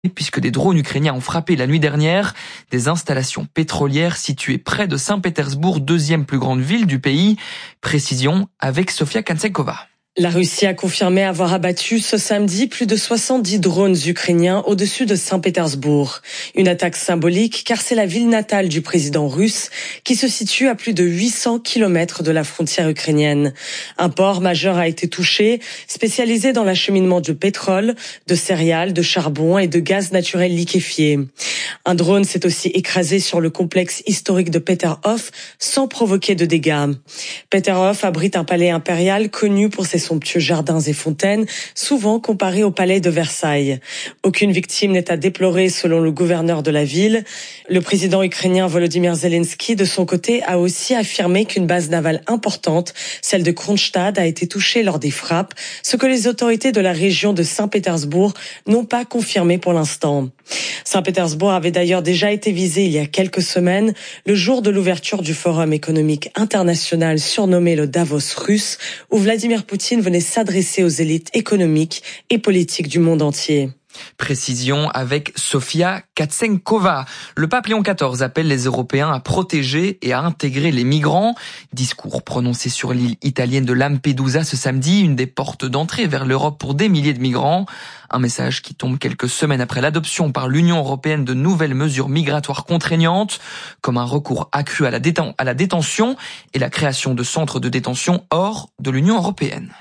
puisque des drones ukrainiens ont frappé la nuit dernière des installations pétrolières situées près de Saint-Pétersbourg, deuxième plus grande ville du pays. Précision avec Sofia Kansenkova. La Russie a confirmé avoir abattu ce samedi plus de 70 drones ukrainiens au-dessus de Saint-Pétersbourg. Une attaque symbolique car c'est la ville natale du président russe qui se situe à plus de 800 km de la frontière ukrainienne. Un port majeur a été touché, spécialisé dans l'acheminement de pétrole, de céréales, de charbon et de gaz naturel liquéfié. Un drone s'est aussi écrasé sur le complexe historique de Peterhof sans provoquer de dégâts. Peterhof abrite un palais impérial connu pour ses somptueux jardins et fontaines, souvent comparés au palais de Versailles. Aucune victime n'est à déplorer selon le gouverneur de la ville. Le président ukrainien Volodymyr Zelensky, de son côté, a aussi affirmé qu'une base navale importante, celle de Kronstadt, a été touchée lors des frappes, ce que les autorités de la région de Saint-Pétersbourg n'ont pas confirmé pour l'instant. Saint-Pétersbourg avait d'ailleurs déjà été visé il y a quelques semaines, le jour de l'ouverture du Forum économique international surnommé le Davos russe, où Vladimir Poutine venait s'adresser aux élites économiques et politiques du monde entier. Précision avec Sofia Katsenkova. Le pape Léon XIV appelle les Européens à protéger et à intégrer les migrants. Discours prononcé sur l'île italienne de Lampedusa ce samedi, une des portes d'entrée vers l'Europe pour des milliers de migrants. Un message qui tombe quelques semaines après l'adoption par l'Union européenne de nouvelles mesures migratoires contraignantes, comme un recours accru à la détention et la création de centres de détention hors de l'Union européenne.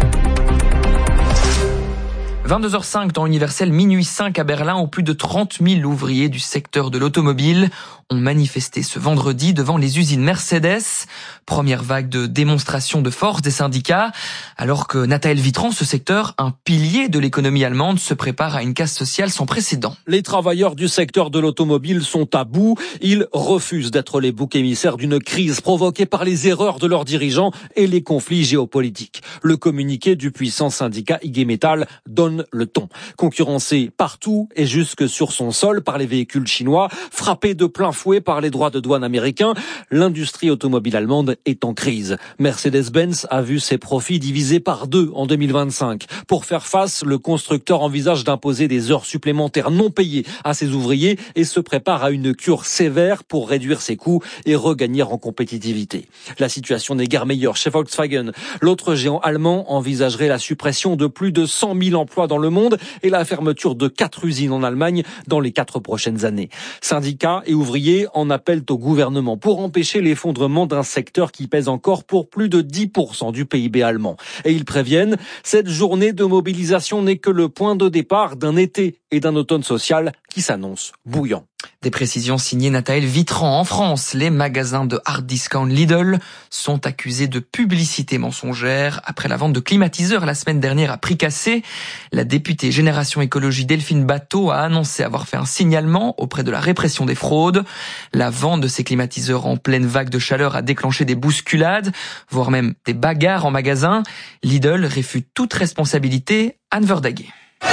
22h05 dans Universel, minuit 5 à Berlin, où plus de 30 000 ouvriers du secteur de l'automobile ont manifesté ce vendredi devant les usines Mercedes. Première vague de démonstration de force des syndicats, alors que Nathaël Vitran, ce secteur, un pilier de l'économie allemande, se prépare à une casse sociale sans précédent. Les travailleurs du secteur de l'automobile sont à bout. Ils refusent d'être les boucs émissaires d'une crise provoquée par les erreurs de leurs dirigeants et les conflits géopolitiques. Le communiqué du puissant syndicat IG Metall donne le ton. Concurrencé partout et jusque sur son sol par les véhicules chinois, frappé de plein fouet par les droits de douane américains, l'industrie automobile allemande est en crise. Mercedes-Benz a vu ses profits divisés par 2 en 2025. Pour faire face, le constructeur envisage d'imposer des heures supplémentaires non payées à ses ouvriers et se prépare à une cure sévère pour réduire ses coûts et regagner en compétitivité. La situation n'est guère meilleure chez Volkswagen. L'autre géant allemand envisagerait la suppression de plus de 100 000 emplois dans le monde et la fermeture de 4 usines en Allemagne dans les 4 prochaines années. Syndicats et ouvriers en appellent au gouvernement pour empêcher l'effondrement d'un secteur qui pèse encore pour plus de 10% du PIB allemand. Et ils préviennent, cette journée de mobilisation n'est que le point de départ d'un été et d'un automne social qui s'annonce bouillant. Des précisions signées Nathaël Vitran. En France, les magasins de hard discount Lidl sont accusés de publicité mensongère après la vente de climatiseurs la semaine dernière à prix cassé. La députée Génération Écologie Delphine Batteau a annoncé avoir fait un signalement auprès de la répression des fraudes. La vente de ces climatiseurs en pleine vague de chaleur a déclenché des bousculades, voire même des bagarres en magasin. Lidl réfute toute responsabilité. Anne Verdaguet.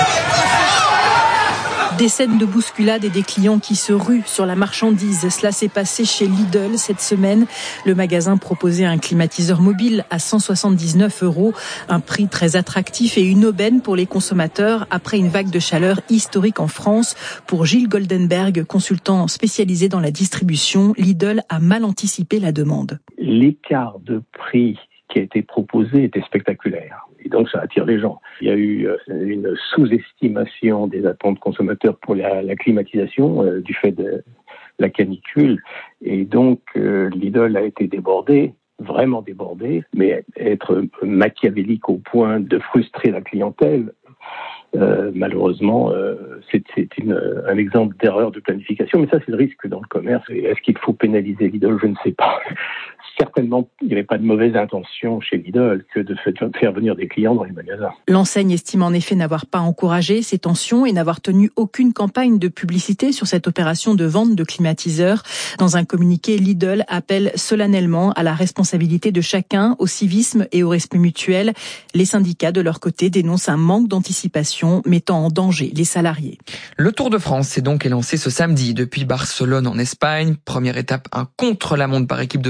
Des scènes de bousculade et des clients qui se ruent sur la marchandise. Cela s'est passé chez Lidl cette semaine. Le magasin proposait un climatiseur mobile à 179 €, un prix très attractif et une aubaine pour les consommateurs après une vague de chaleur historique en France. Pour Gilles Goldenberg, consultant spécialisé dans la distribution, Lidl a mal anticipé la demande. L'écart de prix qui a été proposé était spectaculaire. Et donc, ça attire les gens. Il y a eu une sous-estimation des attentes consommateurs pour la climatisation du fait de la canicule. Et donc, Lidl a été débordé, vraiment débordé, mais être machiavélique au point de frustrer la clientèle, malheureusement, c'est un exemple d'erreur de planification. Mais ça, c'est le risque dans le commerce. Et est-ce qu'il faut pénaliser Lidl ? Je ne sais pas. Certainement, il n'y avait pas de mauvaise intention chez Lidl que de faire venir des clients dans les magasins. L'enseigne estime en effet n'avoir pas encouragé ces tensions et n'avoir tenu aucune campagne de publicité sur cette opération de vente de climatiseurs. Dans un communiqué, Lidl appelle solennellement à la responsabilité de chacun, au civisme et au respect mutuel. Les syndicats, de leur côté, dénoncent un manque d'anticipation mettant en danger les salariés. Le Tour de France s'est donc élancé ce samedi depuis Barcelone en Espagne. Première étape, un contre-la-montre par équipe de 20 km.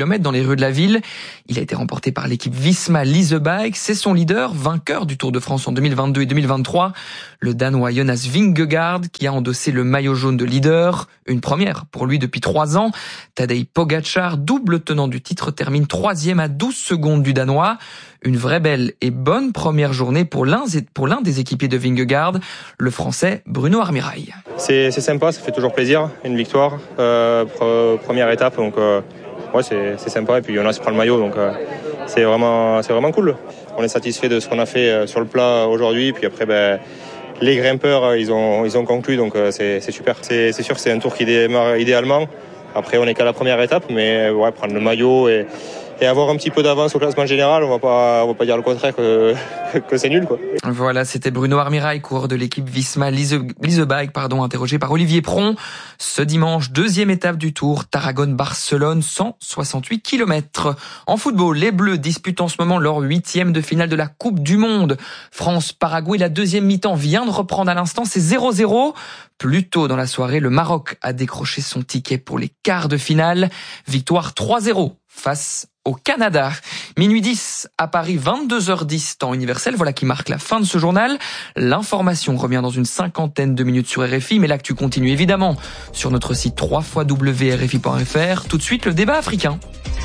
km dans les rues de la ville. Il a été remporté par l'équipe Visma Lease Bike. C'est son leader, vainqueur du Tour de France en 2022 et 2023. Le Danois Jonas Vingegaard qui a endossé le maillot jaune de leader. Une première pour lui depuis 3 ans. Tadej Pogačar, double tenant du titre, termine 3e à 12 secondes du Danois. Une vraie belle et bonne première journée pour l'un des équipiers de Vingegaard, le Français Bruno Armirail. C'est sympa, ça fait toujours plaisir, une victoire, première étape, donc c'est sympa. Et puis Jonas prend le maillot, donc c'est vraiment cool. On est satisfait de ce qu'on a fait sur le plat aujourd'hui, puis après les grimpeurs ils ont conclu, donc c'est super. C'est sûr que c'est un tour qui démarre idéalement. Après on n'est qu'à la première étape, mais prendre le maillot et avoir un petit peu d'avance au classement général, on va pas dire le contraire que c'est nul, quoi. Voilà, c'était Bruno Armirail, coureur de l'équipe Visma Lease Bike, interrogé par Olivier Pron. Ce dimanche, 2e étape du Tour, Tarragone-Barcelone, 168 km. En football, les Bleus disputent en ce moment leur 8e de finale de la Coupe du Monde. France-Paraguay, la 2e mi-temps vient de reprendre à l'instant, c'est 0-0. Plus tôt dans la soirée, le Maroc a décroché son ticket pour les quarts de finale. Victoire 3-0 face au Canada. Minuit 10 à Paris, 22h10 temps universel. Voilà qui marque la fin de ce journal. L'information revient dans une 50aine de minutes sur RFI, mais l'actu continue évidemment sur notre site www.rfi.fr. Tout de suite, le débat africain.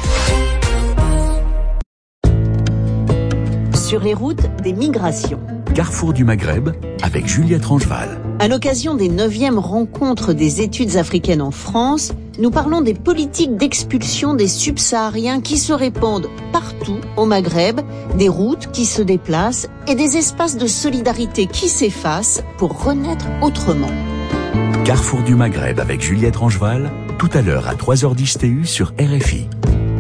Sur les routes des migrations. Carrefour du Maghreb avec Juliette Rangeval. À l'occasion des 9e rencontres des études africaines en France, nous parlons des politiques d'expulsion des subsahariens qui se répandent partout au Maghreb, des routes qui se déplacent et des espaces de solidarité qui s'effacent pour renaître autrement. Carrefour du Maghreb avec Juliette Rangeval, tout à l'heure à 3h10 TU sur RFI.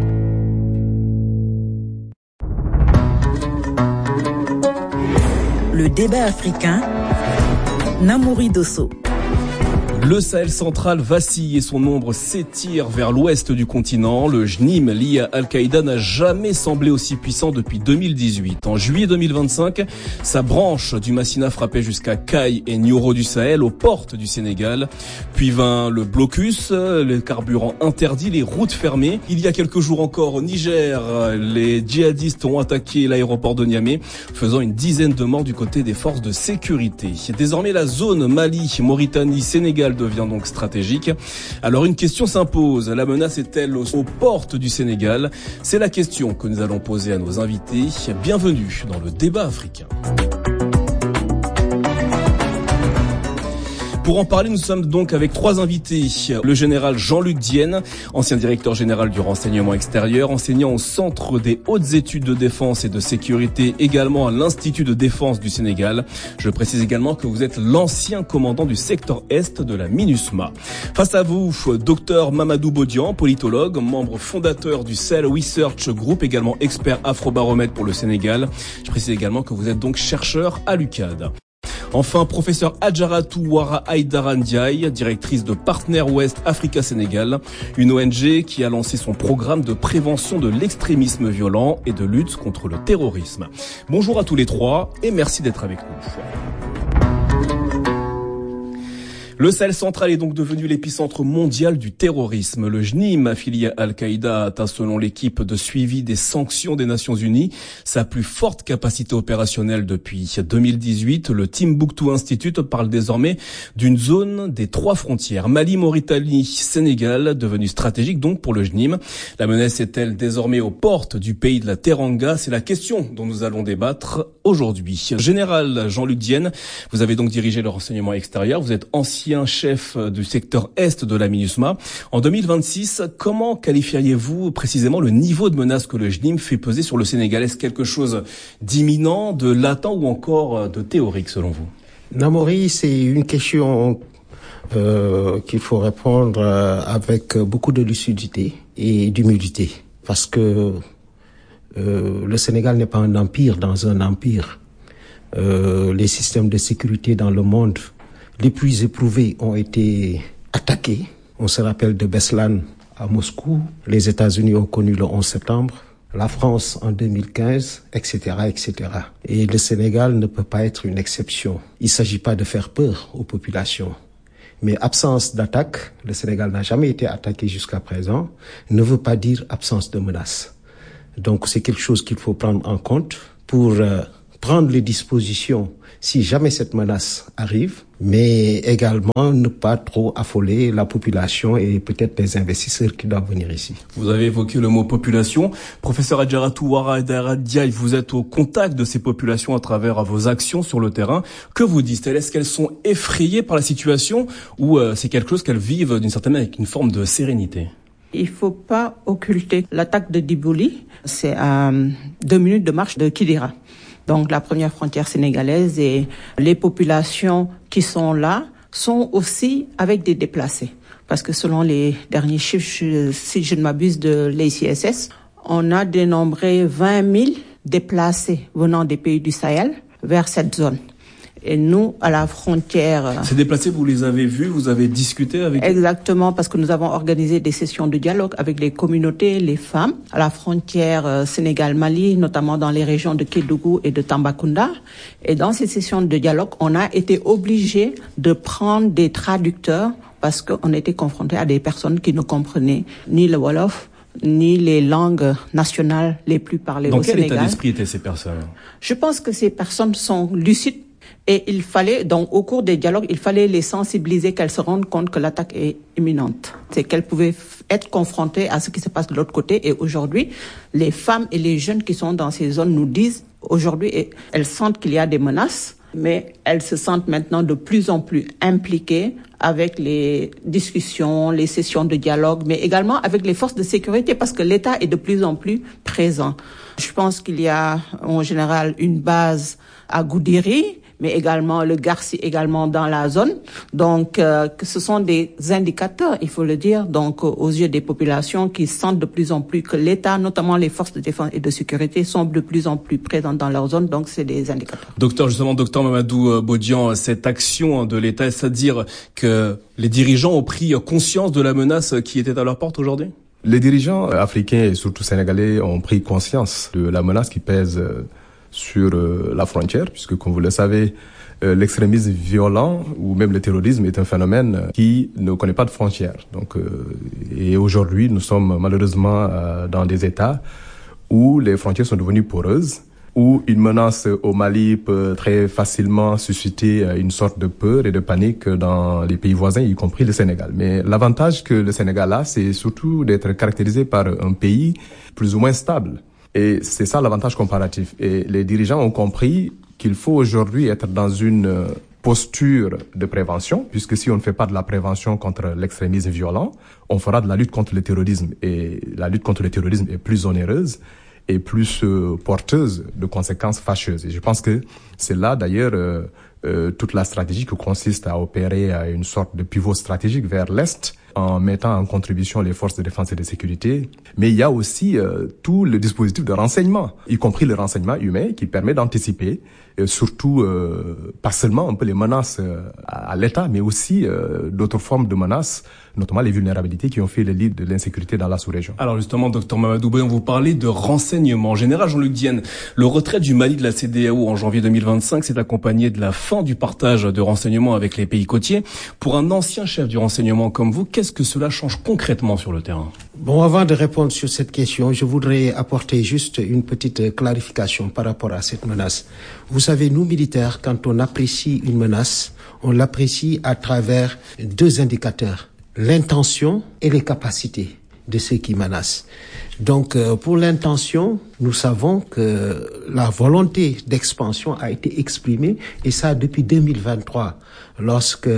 Le débat africain, Namouri Dosso. Le Sahel central vacille et son ombre s'étire vers l'ouest du continent. Le JNIM lié à Al-Qaïda n'a jamais semblé aussi puissant depuis 2018. En juillet 2025, sa branche du Massina frappait jusqu'à Kay et Nioro du Sahel, aux portes du Sénégal. Puis vint le blocus, les carburants interdits, les routes fermées. Il y a quelques jours encore au Niger, les djihadistes ont attaqué l'aéroport de Niamey, faisant une dizaine de morts du côté des forces de sécurité. Désormais, la zone Mali, Mauritanie, Sénégal devient donc stratégique. Alors une question s'impose, la menace est-elle aux portes du Sénégal? C'est la question que nous allons poser à nos invités. Bienvenue dans le débat africain. Pour en parler, nous sommes donc avec 3 invités. Le général Jean-Luc Dienne, ancien directeur général du renseignement extérieur, enseignant au Centre des hautes études de défense et de sécurité, également à l'Institut de défense du Sénégal. Je précise également que vous êtes l'ancien commandant du secteur Est de la MINUSMA. Face à vous, docteur Mamadou Bodian, politologue, membre fondateur du Sahel Research Group, également expert Afrobaromètre pour le Sénégal. Je précise également que vous êtes donc chercheur à l'UCAD. Enfin, professeur Adjaratou Ouara Aïdara Ndiaye, directrice de Partner West Africa Sénégal, une ONG qui a lancé son programme de prévention de l'extrémisme violent et de lutte contre le terrorisme. Bonjour à tous les 3 et merci d'être avec nous. Le Sahel central est donc devenu l'épicentre mondial du terrorisme. Le JNIM, affilié à Al-Qaïda, atteint selon l'équipe de suivi des sanctions des Nations Unies sa plus forte capacité opérationnelle depuis 2018. Le Timbuktu Institute parle désormais d'une zone des 3 frontières. Mali, Mauritanie, Sénégal, devenue stratégique donc pour le JNIM. La menace est-elle désormais aux portes du pays de la Teranga? C'est la question dont nous allons débattre aujourd'hui. Général Jean-Luc Dienne, vous avez donc dirigé le renseignement extérieur. Vous êtes ancien chef du secteur Est de la MINUSMA. En 2026, comment qualifieriez-vous précisément le niveau de menace que le JNIM fait peser sur le Sénégal? Est-ce quelque chose d'imminent, de latent ou encore de théorique selon vous? Namouri, c'est une question qu'il faut répondre avec beaucoup de lucidité et d'humilité. Parce que le Sénégal n'est pas un empire dans un empire. Les systèmes de sécurité dans le monde les plus éprouvés ont été attaqués. On se rappelle de Beslan à Moscou. Les États-Unis ont connu le 11 septembre. La France en 2015, etc., etc. Et le Sénégal ne peut pas être une exception. Il ne s'agit pas de faire peur aux populations. Mais absence d'attaque, le Sénégal n'a jamais été attaqué jusqu'à présent, ne veut pas dire absence de menace. Donc c'est quelque chose qu'il faut prendre en compte pour prendre les dispositions si jamais cette menace arrive, mais également ne pas trop affoler la population et peut-être les investisseurs qui doivent venir ici. Vous avez évoqué le mot population. Professeur Adjaratou Ouattara Diaye, vous êtes au contact de ces populations à travers vos actions sur le terrain. Que vous disent-elles? Est-ce qu'elles sont effrayées par la situation ou c'est quelque chose qu'elles vivent d'une certaine manière avec une forme de sérénité? Il ne faut pas occulter l'attaque de Dibouly. C'est à 2 minutes de marche de Kidira. Donc la première frontière sénégalaise, et les populations qui sont là sont aussi avec des déplacés. Parce que selon les derniers chiffres, si je ne m'abuse, de l'ICSS, on a dénombré 20 000 déplacés venant des pays du Sahel vers cette zone. Et nous, à la frontière... Ces déplacés, vous les avez vus, vous avez discuté avec eux? Exactement, parce que nous avons organisé des sessions de dialogue avec les communautés, les femmes, à la frontière Sénégal-Mali, notamment dans les régions de Kédougou et de Tambacounda. Et dans ces sessions de dialogue, on a été obligé de prendre des traducteurs parce qu'on était confrontés à des personnes qui ne comprenaient ni le Wolof, ni les langues nationales les plus parlées au Sénégal. Dans quel état d'esprit étaient ces personnes? Je pense que ces personnes sont lucides. Et il fallait, donc, au cours des dialogues, il fallait les sensibiliser, qu'elles se rendent compte que l'attaque est imminente. C'est qu'elles pouvaient être confrontées à ce qui se passe de l'autre côté. Et aujourd'hui, les femmes et les jeunes qui sont dans ces zones nous disent, aujourd'hui, elles sentent qu'il y a des menaces, mais elles se sentent maintenant de plus en plus impliquées avec les discussions, les sessions de dialogue, mais également avec les forces de sécurité, parce que l'État est de plus en plus présent. Je pense qu'il y a, en général, une base à Goudiri, mais également le Garci également dans la zone. Donc, que ce sont des indicateurs, il faut le dire, donc aux yeux des populations qui sentent de plus en plus que l'État, notamment les forces de défense et de sécurité, sont de plus en plus présentes dans leur zone. Donc, c'est des indicateurs. Docteur Mamadou Bodian, cette action de l'État, c'est-à-dire que les dirigeants ont pris conscience de la menace qui était à leur porte aujourd'hui? Les dirigeants africains et surtout sénégalais ont pris conscience de la menace qui pèse sur la frontière, puisque comme vous le savez, l'extrémisme violent ou même le terrorisme est un phénomène qui ne connaît pas de frontières. Donc, et aujourd'hui, nous sommes malheureusement dans des États où les frontières sont devenues poreuses, où une menace au Mali peut très facilement susciter une sorte de peur et de panique dans les pays voisins, y compris le Sénégal. Mais l'avantage que le Sénégal a, c'est surtout d'être caractérisé par un pays plus ou moins stable. Et c'est ça l'avantage comparatif. Et les dirigeants ont compris qu'il faut aujourd'hui être dans une posture de prévention, puisque si on ne fait pas de la prévention contre l'extrémisme violent, on fera de la lutte contre le terrorisme. Et la lutte contre le terrorisme est plus onéreuse et plus porteuse de conséquences fâcheuses. Et je pense que c'est là d'ailleurs toute la stratégie qui consiste à opérer à une sorte de pivot stratégique vers l'Est, en mettant en contribution les forces de défense et de sécurité. Mais il y a aussi tout le dispositif de renseignement, y compris le renseignement humain qui permet d'anticiper, surtout pas seulement un peu les menaces à l'État, mais aussi d'autres formes de menaces, notamment les vulnérabilités qui ont fait le lit de l'insécurité dans la sous-région. Alors justement, docteur Mamadou Bodian, vous parlez de renseignement. En général, Jean-Luc Dienne, le retrait du Mali de la CEDEAO en janvier 2025 s'est accompagné de la fin du partage de renseignements avec les pays côtiers. Pour un ancien chef du renseignement comme vous, qu'est-ce que cela change concrètement sur le terrain? Bon, avant de répondre sur cette question, je voudrais apporter juste une petite clarification par rapport à cette menace. Vous savez, nous militaires, quand on apprécie une menace, on l'apprécie à travers 2 indicateurs: l'intention et les capacités de ceux qui menacent. Donc, pour l'intention, nous savons que la volonté d'expansion a été exprimée, et ça depuis 2023. Lorsque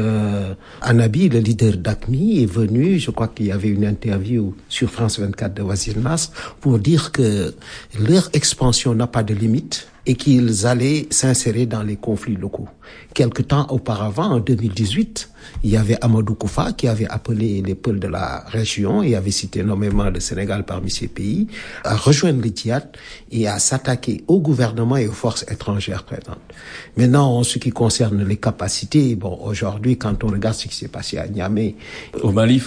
Anabi, le leader d'AQMI, est venu, je crois qu'il y avait une interview sur France 24 de Wazir Nasr pour dire que leur expansion n'a pas de limite et qu'ils allaient s'insérer dans les conflits locaux. Quelque temps auparavant, en 2018, il y avait Amadou Koufa qui avait appelé les peuples de la région et avait cité nommément le Sénégal parmi ces pays à rejoindre le djihad et à s'attaquer au gouvernement et aux forces étrangères présentes. Maintenant, en ce qui concerne les capacités, bon, aujourd'hui, quand on regarde ce qui s'est passé à Niamey, au Mali,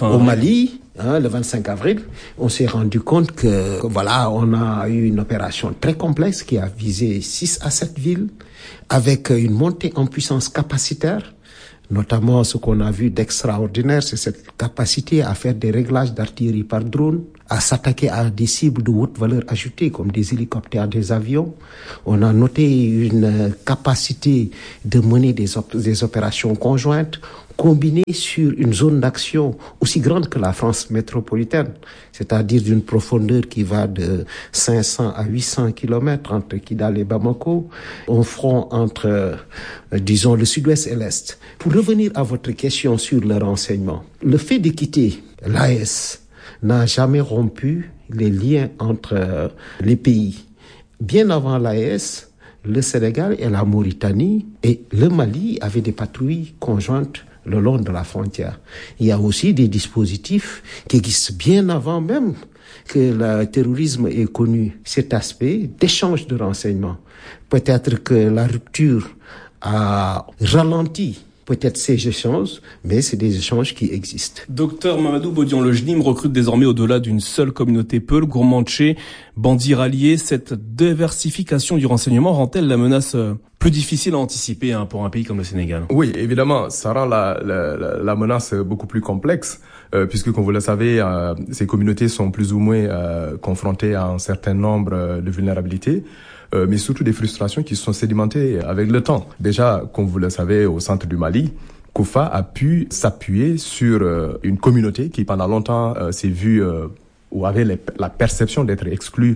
le 25 avril, on s'est rendu compte que voilà, on a eu une opération très complexe qui a visé 6 à 7 villes avec une montée en puissance capacitaire Notamment, ce qu'on a vu d'extraordinaire, c'est cette capacité à faire des réglages d'artillerie par drone, à s'attaquer à des cibles de haute valeur ajoutée, comme des hélicoptères, des avions. On a noté une capacité de mener des opérations conjointes, combinées sur une zone d'action aussi grande que la France métropolitaine, c'est-à-dire d'une profondeur qui va de 500 à 800 kilomètres entre Kidal et Bamako, un front entre, disons, le sud-ouest et l'est. Pour revenir à votre question sur le renseignement, le fait de quitter l'AES n'a jamais rompu les liens entre les pays. Bien avant l'AES, le Sénégal et la Mauritanie et le Mali avaient des patrouilles conjointes le long de la frontière. Il y a aussi des dispositifs qui existent bien avant même que le terrorisme ait connu cet aspect d'échange de renseignements. Peut-être que la rupture a ralenti peut-être ces échanges, mais c'est des échanges qui existent. Docteur Mamadou Bodian, le JNIM recrute désormais au-delà d'une seule communauté Peul, Gourmandché, bandits ralliés. Cette diversification du renseignement rend-elle la menace plus difficile à anticiper pour un pays comme le Sénégal? Oui, évidemment, ça rend la menace beaucoup plus complexe, puisque, comme vous le savez, ces communautés sont plus ou moins confrontées à un certain nombre de vulnérabilités, mais surtout des frustrations qui sont sédimentées avec le temps. Déjà, comme vous le savez, au centre du Mali, Koufa a pu s'appuyer sur une communauté qui, pendant longtemps, s'est vue ou avait la perception d'être exclue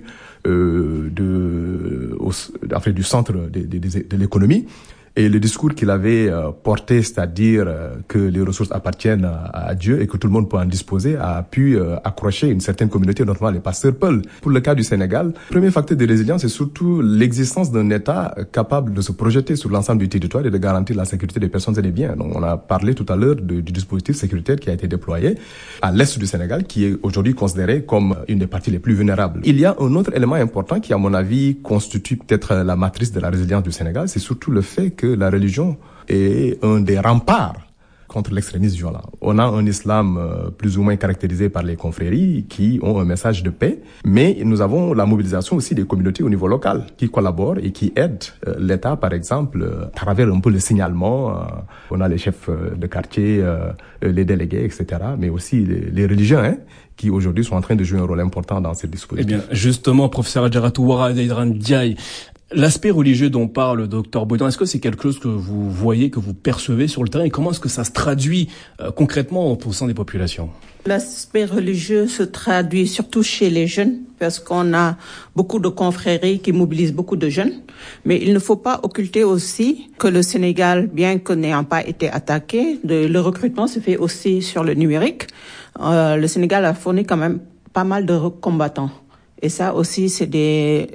du centre de l'économie. Et le discours qu'il avait porté, c'est-à-dire que les ressources appartiennent à Dieu et que tout le monde peut en disposer, a pu accrocher une certaine communauté, notamment les pasteurs Peul. Pour le cas du Sénégal, le premier facteur de résilience, c'est surtout l'existence d'un État capable de se projeter sur l'ensemble du territoire et de garantir la sécurité des personnes et des biens. Donc, on a parlé tout à l'heure du dispositif sécuritaire qui a été déployé à l'est du Sénégal, qui est aujourd'hui considéré comme une des parties les plus vulnérables. Il y a un autre élément important qui, à mon avis, constitue peut-être la matrice de la résilience du Sénégal, c'est surtout le fait que la religion est un des remparts contre l'extrémisme violent. On a un islam plus ou moins caractérisé par les confréries qui ont un message de paix, mais nous avons la mobilisation aussi des communautés au niveau local qui collaborent et qui aident l'État, par exemple, à travers un peu le signalement. On a les chefs de quartier, les délégués, etc., mais aussi les religieux, qui aujourd'hui sont en train de jouer un rôle important dans ces dispositifs. Eh bien, justement, professeur Adjaratou Ouara Deidran Diaye, l'aspect religieux dont parle le docteur Bodian, est-ce que c'est quelque chose que vous voyez, que vous percevez sur le terrain, et comment est-ce que ça se traduit concrètement au sein des populations? L'aspect religieux se traduit surtout chez les jeunes, parce qu'on a beaucoup de confréries qui mobilisent beaucoup de jeunes. Mais il ne faut pas occulter aussi que le Sénégal, bien que n'ayant pas été attaqué, le recrutement se fait aussi sur le numérique. Le Sénégal a fourni quand même pas mal de combattants. Et ça aussi, c'est des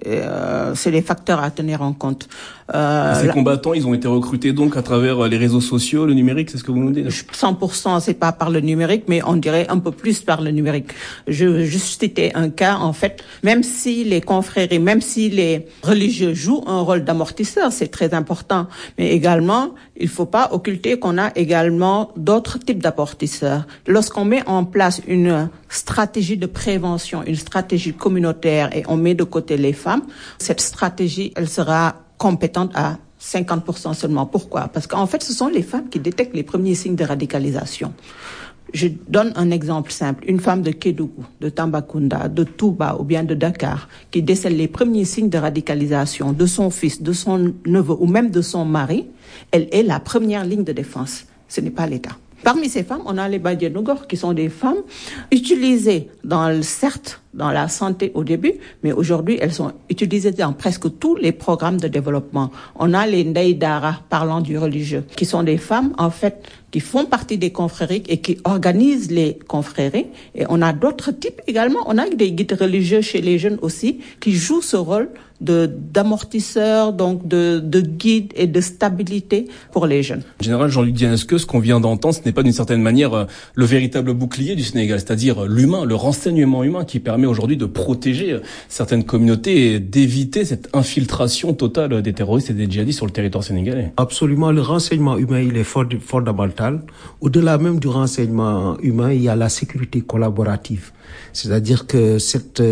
facteurs à tenir en compte. Ces combattants, ils ont été recrutés donc à travers les réseaux sociaux, le numérique, c'est ce que vous nous dites? 100%, c'est pas par le numérique, mais on dirait un peu plus par le numérique. Je veux juste citer un cas, en fait, même si les confréries, même si les religieux jouent un rôle d'amortisseur, c'est très important, mais également, il faut pas occulter qu'on a également d'autres types d'amortisseurs. Lorsqu'on met en place une stratégie de prévention, une stratégie communautaire et on met de côté les femmes, cette stratégie, elle sera compétente à 50% seulement. Pourquoi? Parce qu'en fait, ce sont les femmes qui détectent les premiers signes de radicalisation. Je donne un exemple simple. Une femme de Kédougou, de Tambacounda, de Touba ou bien de Dakar qui décèle les premiers signes de radicalisation de son fils, de son neveu ou même de son mari, elle est la première ligne de défense. Ce n'est pas l'État. Parmi ces femmes, on a les Badianougor qui sont des femmes utilisées certes dans la santé au début, mais aujourd'hui elles sont utilisées dans presque tous les programmes de développement. On a les Ndaïdara parlant du religieux, qui sont des femmes en fait qui font partie des confréries et qui organisent les confréries. Et on a d'autres types également. On a des guides religieux chez les jeunes aussi qui jouent ce rôle d'amortisseur, donc de guide et de stabilité pour les jeunes. Général Jean-Luc Diagne, est-ce que ce qu'on vient d'entendre, ce n'est pas d'une certaine manière le véritable bouclier du Sénégal, c'est-à-dire l'humain, le renseignement humain qui permet aujourd'hui de protéger certaines communautés et d'éviter cette infiltration totale des terroristes et des djihadistes sur le territoire sénégalais? Absolument, le renseignement humain, il est fondamental. Au-delà même du renseignement humain, il y a la sécurité collaborative. C'est-à-dire que cette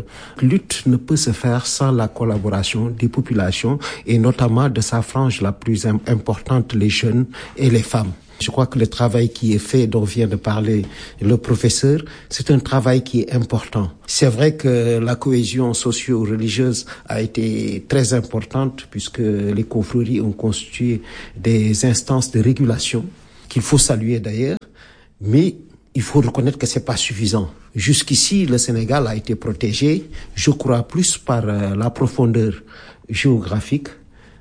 lutte ne peut se faire sans la collaboration des populations et notamment de sa frange la plus importante, les jeunes et les femmes. Je crois que le travail qui est fait, dont vient de parler le professeur, c'est un travail qui est important. C'est vrai que la cohésion socio-religieuse a été très importante puisque les confréries ont constitué des instances de régulation qu'il faut saluer d'ailleurs, mais il faut reconnaître que c'est pas suffisant. Jusqu'ici, le Sénégal a été protégé, je crois, plus par la profondeur géographique.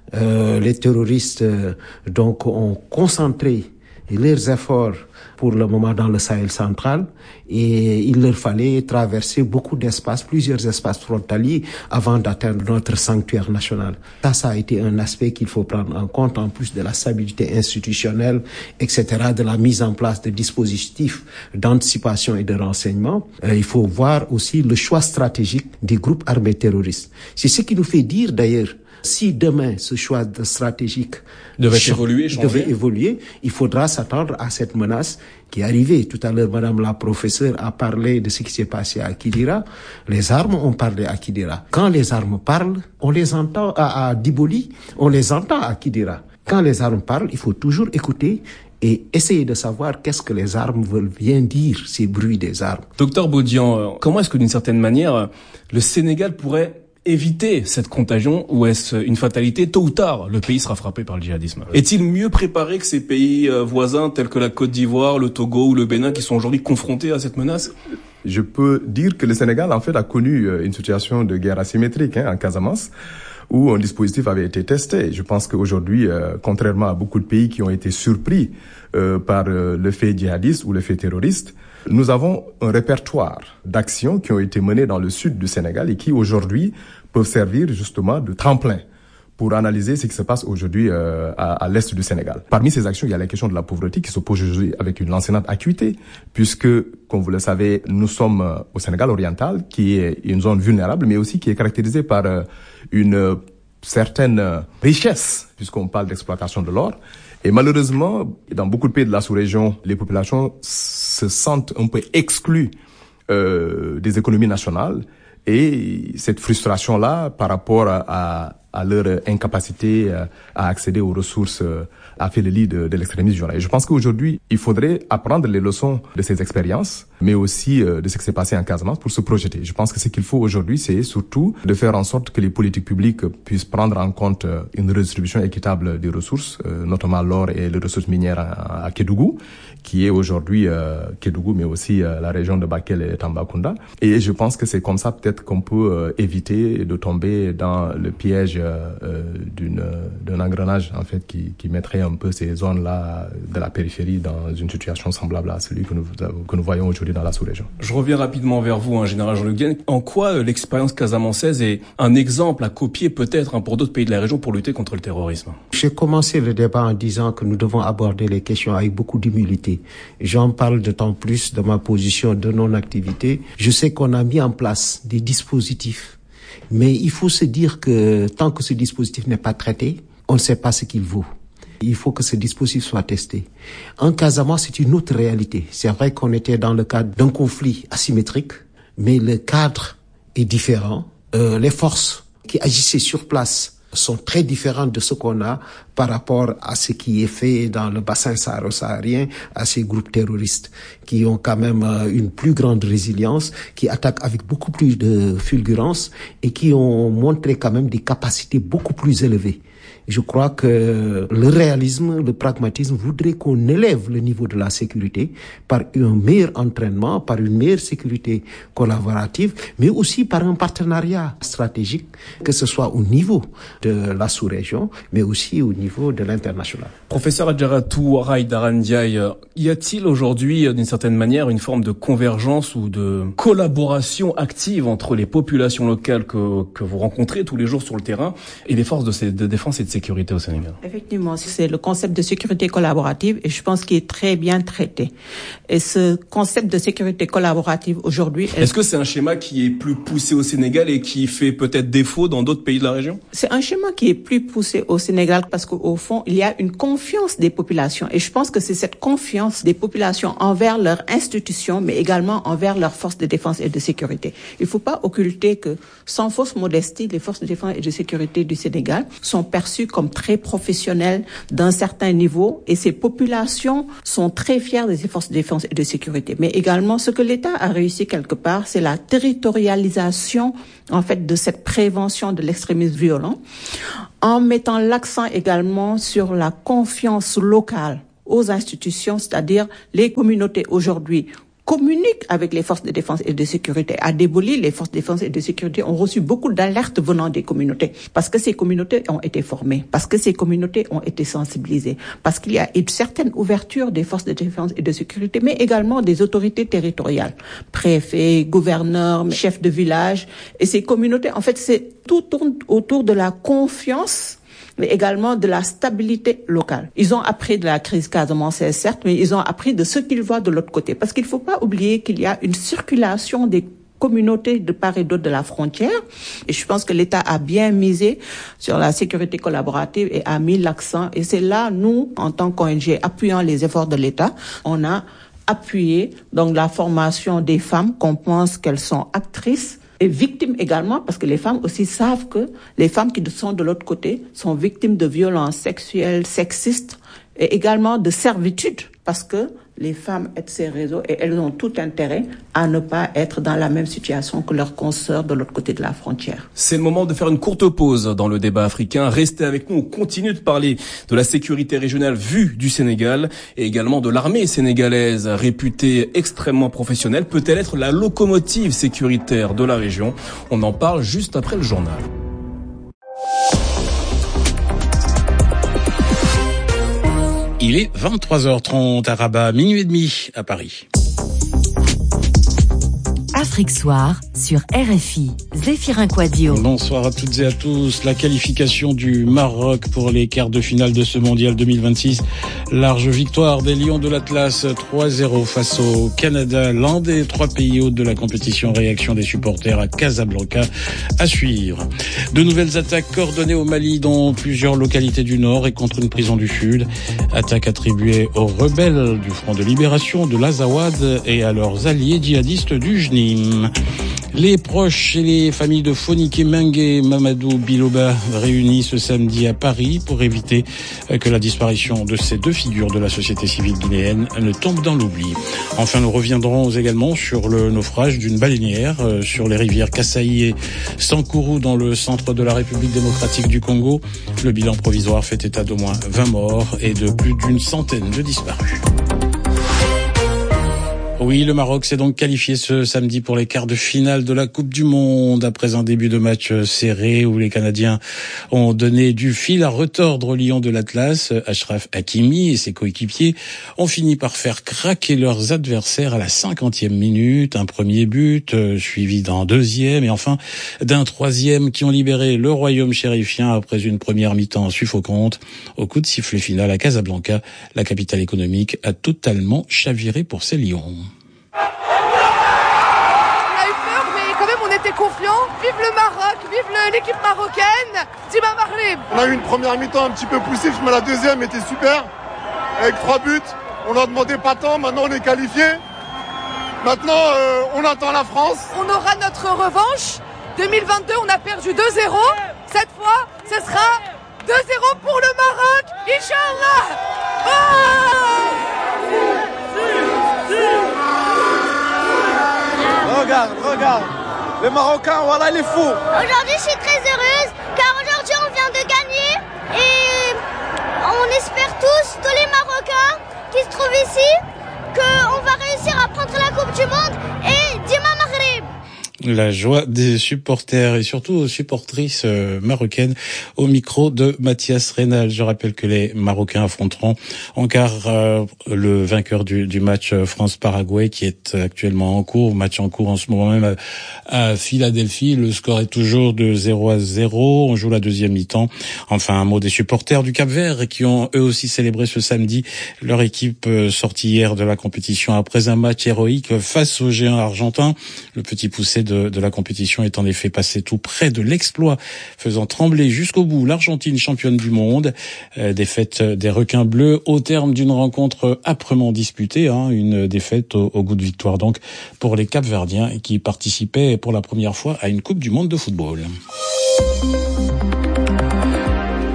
Les terroristes donc ont concentré leurs efforts pour le moment dans le Sahel central et il leur fallait traverser beaucoup d'espaces, plusieurs espaces frontaliers avant d'atteindre notre sanctuaire national. Ça a été un aspect qu'il faut prendre en compte en plus de la stabilité institutionnelle, etc., de la mise en place de dispositifs d'anticipation et de renseignement. Il faut voir aussi le choix stratégique des groupes armés terroristes. C'est ce qui nous fait dire d'ailleurs, si demain ce choix stratégique devait évoluer, il faudra s'attendre à cette menace qui est arrivée. Tout à l'heure, Madame la professeure a parlé de ce qui s'est passé à Kidira. Les armes ont parlé à Kidira. Quand les armes parlent, on les entend à Diboli, on les entend à Kidira. Quand les armes parlent, il faut toujours écouter et essayer de savoir qu'est-ce que les armes veulent bien dire, ces bruits des armes. Docteur Bodian, comment est-ce que d'une certaine manière, le Sénégal pourrait éviter cette contagion ou est-ce une fatalité? Tôt ou tard, le pays sera frappé par le djihadisme. Est-il mieux préparé que ces pays voisins tels que la Côte d'Ivoire, le Togo ou le Bénin qui sont aujourd'hui confrontés à cette menace? Je peux dire que le Sénégal, en fait, a connu une situation de guerre asymétrique en Casamance, où un dispositif avait été testé. Je pense qu'aujourd'hui, contrairement à beaucoup de pays qui ont été surpris par le fait djihadiste ou le fait terroriste, nous avons un répertoire d'actions qui ont été menées dans le sud du Sénégal et qui aujourd'hui peuvent servir justement de tremplin pour analyser ce qui se passe aujourd'hui à l'est du Sénégal. Parmi ces actions, il y a la question de la pauvreté qui se pose aujourd'hui avec une lancinante acuité, puisque, comme vous le savez, nous sommes au Sénégal oriental, qui est une zone vulnérable, mais aussi qui est caractérisée par une certaine richesse, puisqu'on parle d'exploitation de l'or. Et malheureusement, dans beaucoup de pays de la sous-région, les populations se sentent un peu exclues des économies nationales. Et cette frustration-là, par rapport à leur incapacité à accéder aux ressources, a fait le lit de l'extrémisme violent. Et je pense qu'aujourd'hui, il faudrait apprendre les leçons de ces expériences, mais aussi de ce qui s'est passé en Casamance pour se projeter. Je pense que ce qu'il faut aujourd'hui, c'est surtout de faire en sorte que les politiques publiques puissent prendre en compte une redistribution équitable des ressources, notamment l'or et les ressources minières à Kédougou, qui est aujourd'hui Kédougou, mais aussi la région de Bakel et Tambacounda. Et je pense que c'est comme ça peut-être qu'on peut éviter de tomber dans le piège d'un engrenage en fait qui mettrait un peu ces zones-là de la périphérie dans une situation semblable à celui que nous voyons aujourd'hui dans la sous-région. Je reviens rapidement vers vous, Général Jean-Luc Dienne. En quoi l'expérience casamançaise est un exemple à copier peut-être pour d'autres pays de la région pour lutter contre le terrorisme? J'ai commencé le débat en disant que nous devons aborder les questions avec beaucoup d'humilité. J'en parle d'autant plus de ma position de non-activité. Je sais qu'on a mis en place des dispositifs, mais il faut se dire que tant que ce dispositif n'est pas traité, on ne sait pas ce qu'il vaut. Il faut que ce dispositif soit testé. En Casamance, c'est une autre réalité. C'est vrai qu'on était dans le cadre d'un conflit asymétrique, mais le cadre est différent. Les forces qui agissaient sur place sont très différentes de ce qu'on a par rapport à ce qui est fait dans le bassin saharo-saharien, à ces groupes terroristes qui ont quand même une plus grande résilience, qui attaquent avec beaucoup plus de fulgurance et qui ont montré quand même des capacités beaucoup plus élevées. Je crois que le réalisme, le pragmatisme voudrait qu'on élève le niveau de la sécurité par un meilleur entraînement, par une meilleure sécurité collaborative, mais aussi par un partenariat stratégique, que ce soit au niveau de la sous-région, mais aussi au niveau de l'international. Professeur Adjaratou Haïdara Ndiaye, y a-t-il aujourd'hui, d'une certaine manière, une forme de convergence ou de collaboration active entre les populations locales que vous rencontrez tous les jours sur le terrain et les forces de défense et de sécurité au Sénégal? Effectivement, c'est le concept de sécurité collaborative et je pense qu'il est très bien traité. Et ce concept de sécurité collaborative aujourd'hui... Est-ce que c'est un schéma qui est plus poussé au Sénégal et qui fait peut-être défaut dans d'autres pays de la région? C'est un schéma qui est plus poussé au Sénégal parce qu'au fond, il y a une confiance des populations. Et je pense que c'est cette confiance des populations envers leurs institutions, mais également envers leurs forces de défense et de sécurité. Il ne faut pas occulter que, sans fausse modestie, les forces de défense et de sécurité du Sénégal sont perçues comme très professionnels d'un certain niveau et ces populations sont très fières de ces forces de défense et de sécurité. Mais également, ce que l'État a réussi quelque part, c'est la territorialisation, en fait, de cette prévention de l'extrémisme violent, en mettant l'accent également sur la confiance locale aux institutions, c'est-à-dire les communautés aujourd'hui communiquent avec les forces de défense et de sécurité. À Déboli, les forces de défense et de sécurité ont reçu beaucoup d'alertes venant des communautés, parce que ces communautés ont été formées, parce que ces communautés ont été sensibilisées, parce qu'il y a une certaine ouverture des forces de défense et de sécurité, mais également des autorités territoriales, préfets, gouverneurs, chefs de village. Et ces communautés, en fait, tout tourne autour de la confiance, mais également de la stabilité locale. Ils ont appris de la crise casamançaise, certes, mais ils ont appris de ce qu'ils voient de l'autre côté. Parce qu'il ne faut pas oublier qu'il y a une circulation des communautés de part et d'autre de la frontière. Et je pense que l'État a bien misé sur la sécurité collaborative et a mis l'accent. Et c'est là, nous, en tant qu'ONG, appuyant les efforts de l'État, on a appuyé donc la formation des femmes qu'on pense qu'elles sont actrices et victimes également, parce que les femmes aussi savent que les femmes qui sont de l'autre côté sont victimes de violences sexuelles, sexistes et également de servitude, parce que les femmes aident ces réseaux et elles ont tout intérêt à ne pas être dans la même situation que leurs consoeurs de l'autre côté de la frontière. C'est le moment de faire une courte pause dans le débat africain. Restez avec nous, on continue de parler de la sécurité régionale vue du Sénégal et également de l'armée sénégalaise réputée extrêmement professionnelle. Peut-elle être la locomotive sécuritaire de la région? On en parle juste après le journal. Il est 23h30 à Rabat, minuit et demi à Paris. Afrique Soir sur RFI. Zéphirin Quadio. Bonsoir à toutes et à tous. La qualification du Maroc pour les quarts de finale de ce mondial 2026. Large victoire des Lions de l'Atlas 3-0 face au Canada, l'un des 3 pays hôtes de la compétition. Réaction des supporters à Casablanca à suivre. De nouvelles attaques coordonnées au Mali dans plusieurs localités du Nord et contre une prison du Sud. Attaques attribuées aux rebelles du Front de Libération de l'Azawad et à leurs alliés djihadistes du JNIM. Les proches et les familles de Fonike Mengue et Mamadou Biloba réunis ce samedi à Paris pour éviter que la disparition de ces 2 figures de la société civile guinéenne ne tombe dans l'oubli. Enfin, nous reviendrons également sur le naufrage d'une baleinière sur les rivières Kasaï et Sankourou dans le centre de la République démocratique du Congo. Le bilan provisoire fait état d'au moins 20 morts et de plus d'une centaine de disparus. Oui, le Maroc s'est donc qualifié ce samedi pour les quarts de finale de la Coupe du Monde après un début de match serré où les Canadiens ont donné du fil à retordre aux Lions de l'Atlas. Achraf Hakimi et ses coéquipiers ont fini par faire craquer leurs adversaires à la 50e minute. Un premier but, suivi d'un deuxième et enfin d'un troisième qui ont libéré le royaume chérifien après une première mi-temps suffocante. Au coup de sifflet final à Casablanca, la capitale économique a totalement chaviré pour ses Lions. Confiant, vive le Maroc, vive l'équipe marocaine, Dima Maghreb. On a eu une première mi-temps un petit peu poussive, mais la deuxième était super, avec 3 buts. On a demandé pas tant, maintenant on est qualifié. Maintenant, on attend la France. On aura notre revanche. 2022, on a perdu 2-0. Cette fois, ce sera 2-0 pour le Maroc, Inch'Allah. Regarde. Les Marocains, voilà les fous. Aujourd'hui, je suis très heureuse car aujourd'hui, on vient de gagner et on espère tous les Marocains qui se trouvent ici, qu'on va réussir à prendre la Coupe du Monde et Dima Maghreb. La joie des supporters et surtout aux supportrices marocaines au micro de Mathias Reynal. Je rappelle que les Marocains affronteront en quart le vainqueur du match France-Paraguay qui est actuellement en cours, match en cours en ce moment même à Philadelphie. Le score est toujours de 0-0. On joue la deuxième mi-temps. Enfin, un mot des supporters du Cap-Vert qui ont eux aussi célébré ce samedi leur équipe sortie hier de la compétition après un match héroïque face aux géants argentins. Le petit poussé de la compétition est en effet passé tout près de l'exploit, faisant trembler jusqu'au bout l'Argentine championne du monde. Défaite des requins bleus au terme d'une rencontre âprement disputée, une défaite au goût de victoire donc pour les Cap-Verdiens qui participaient pour la première fois à une Coupe du monde de football.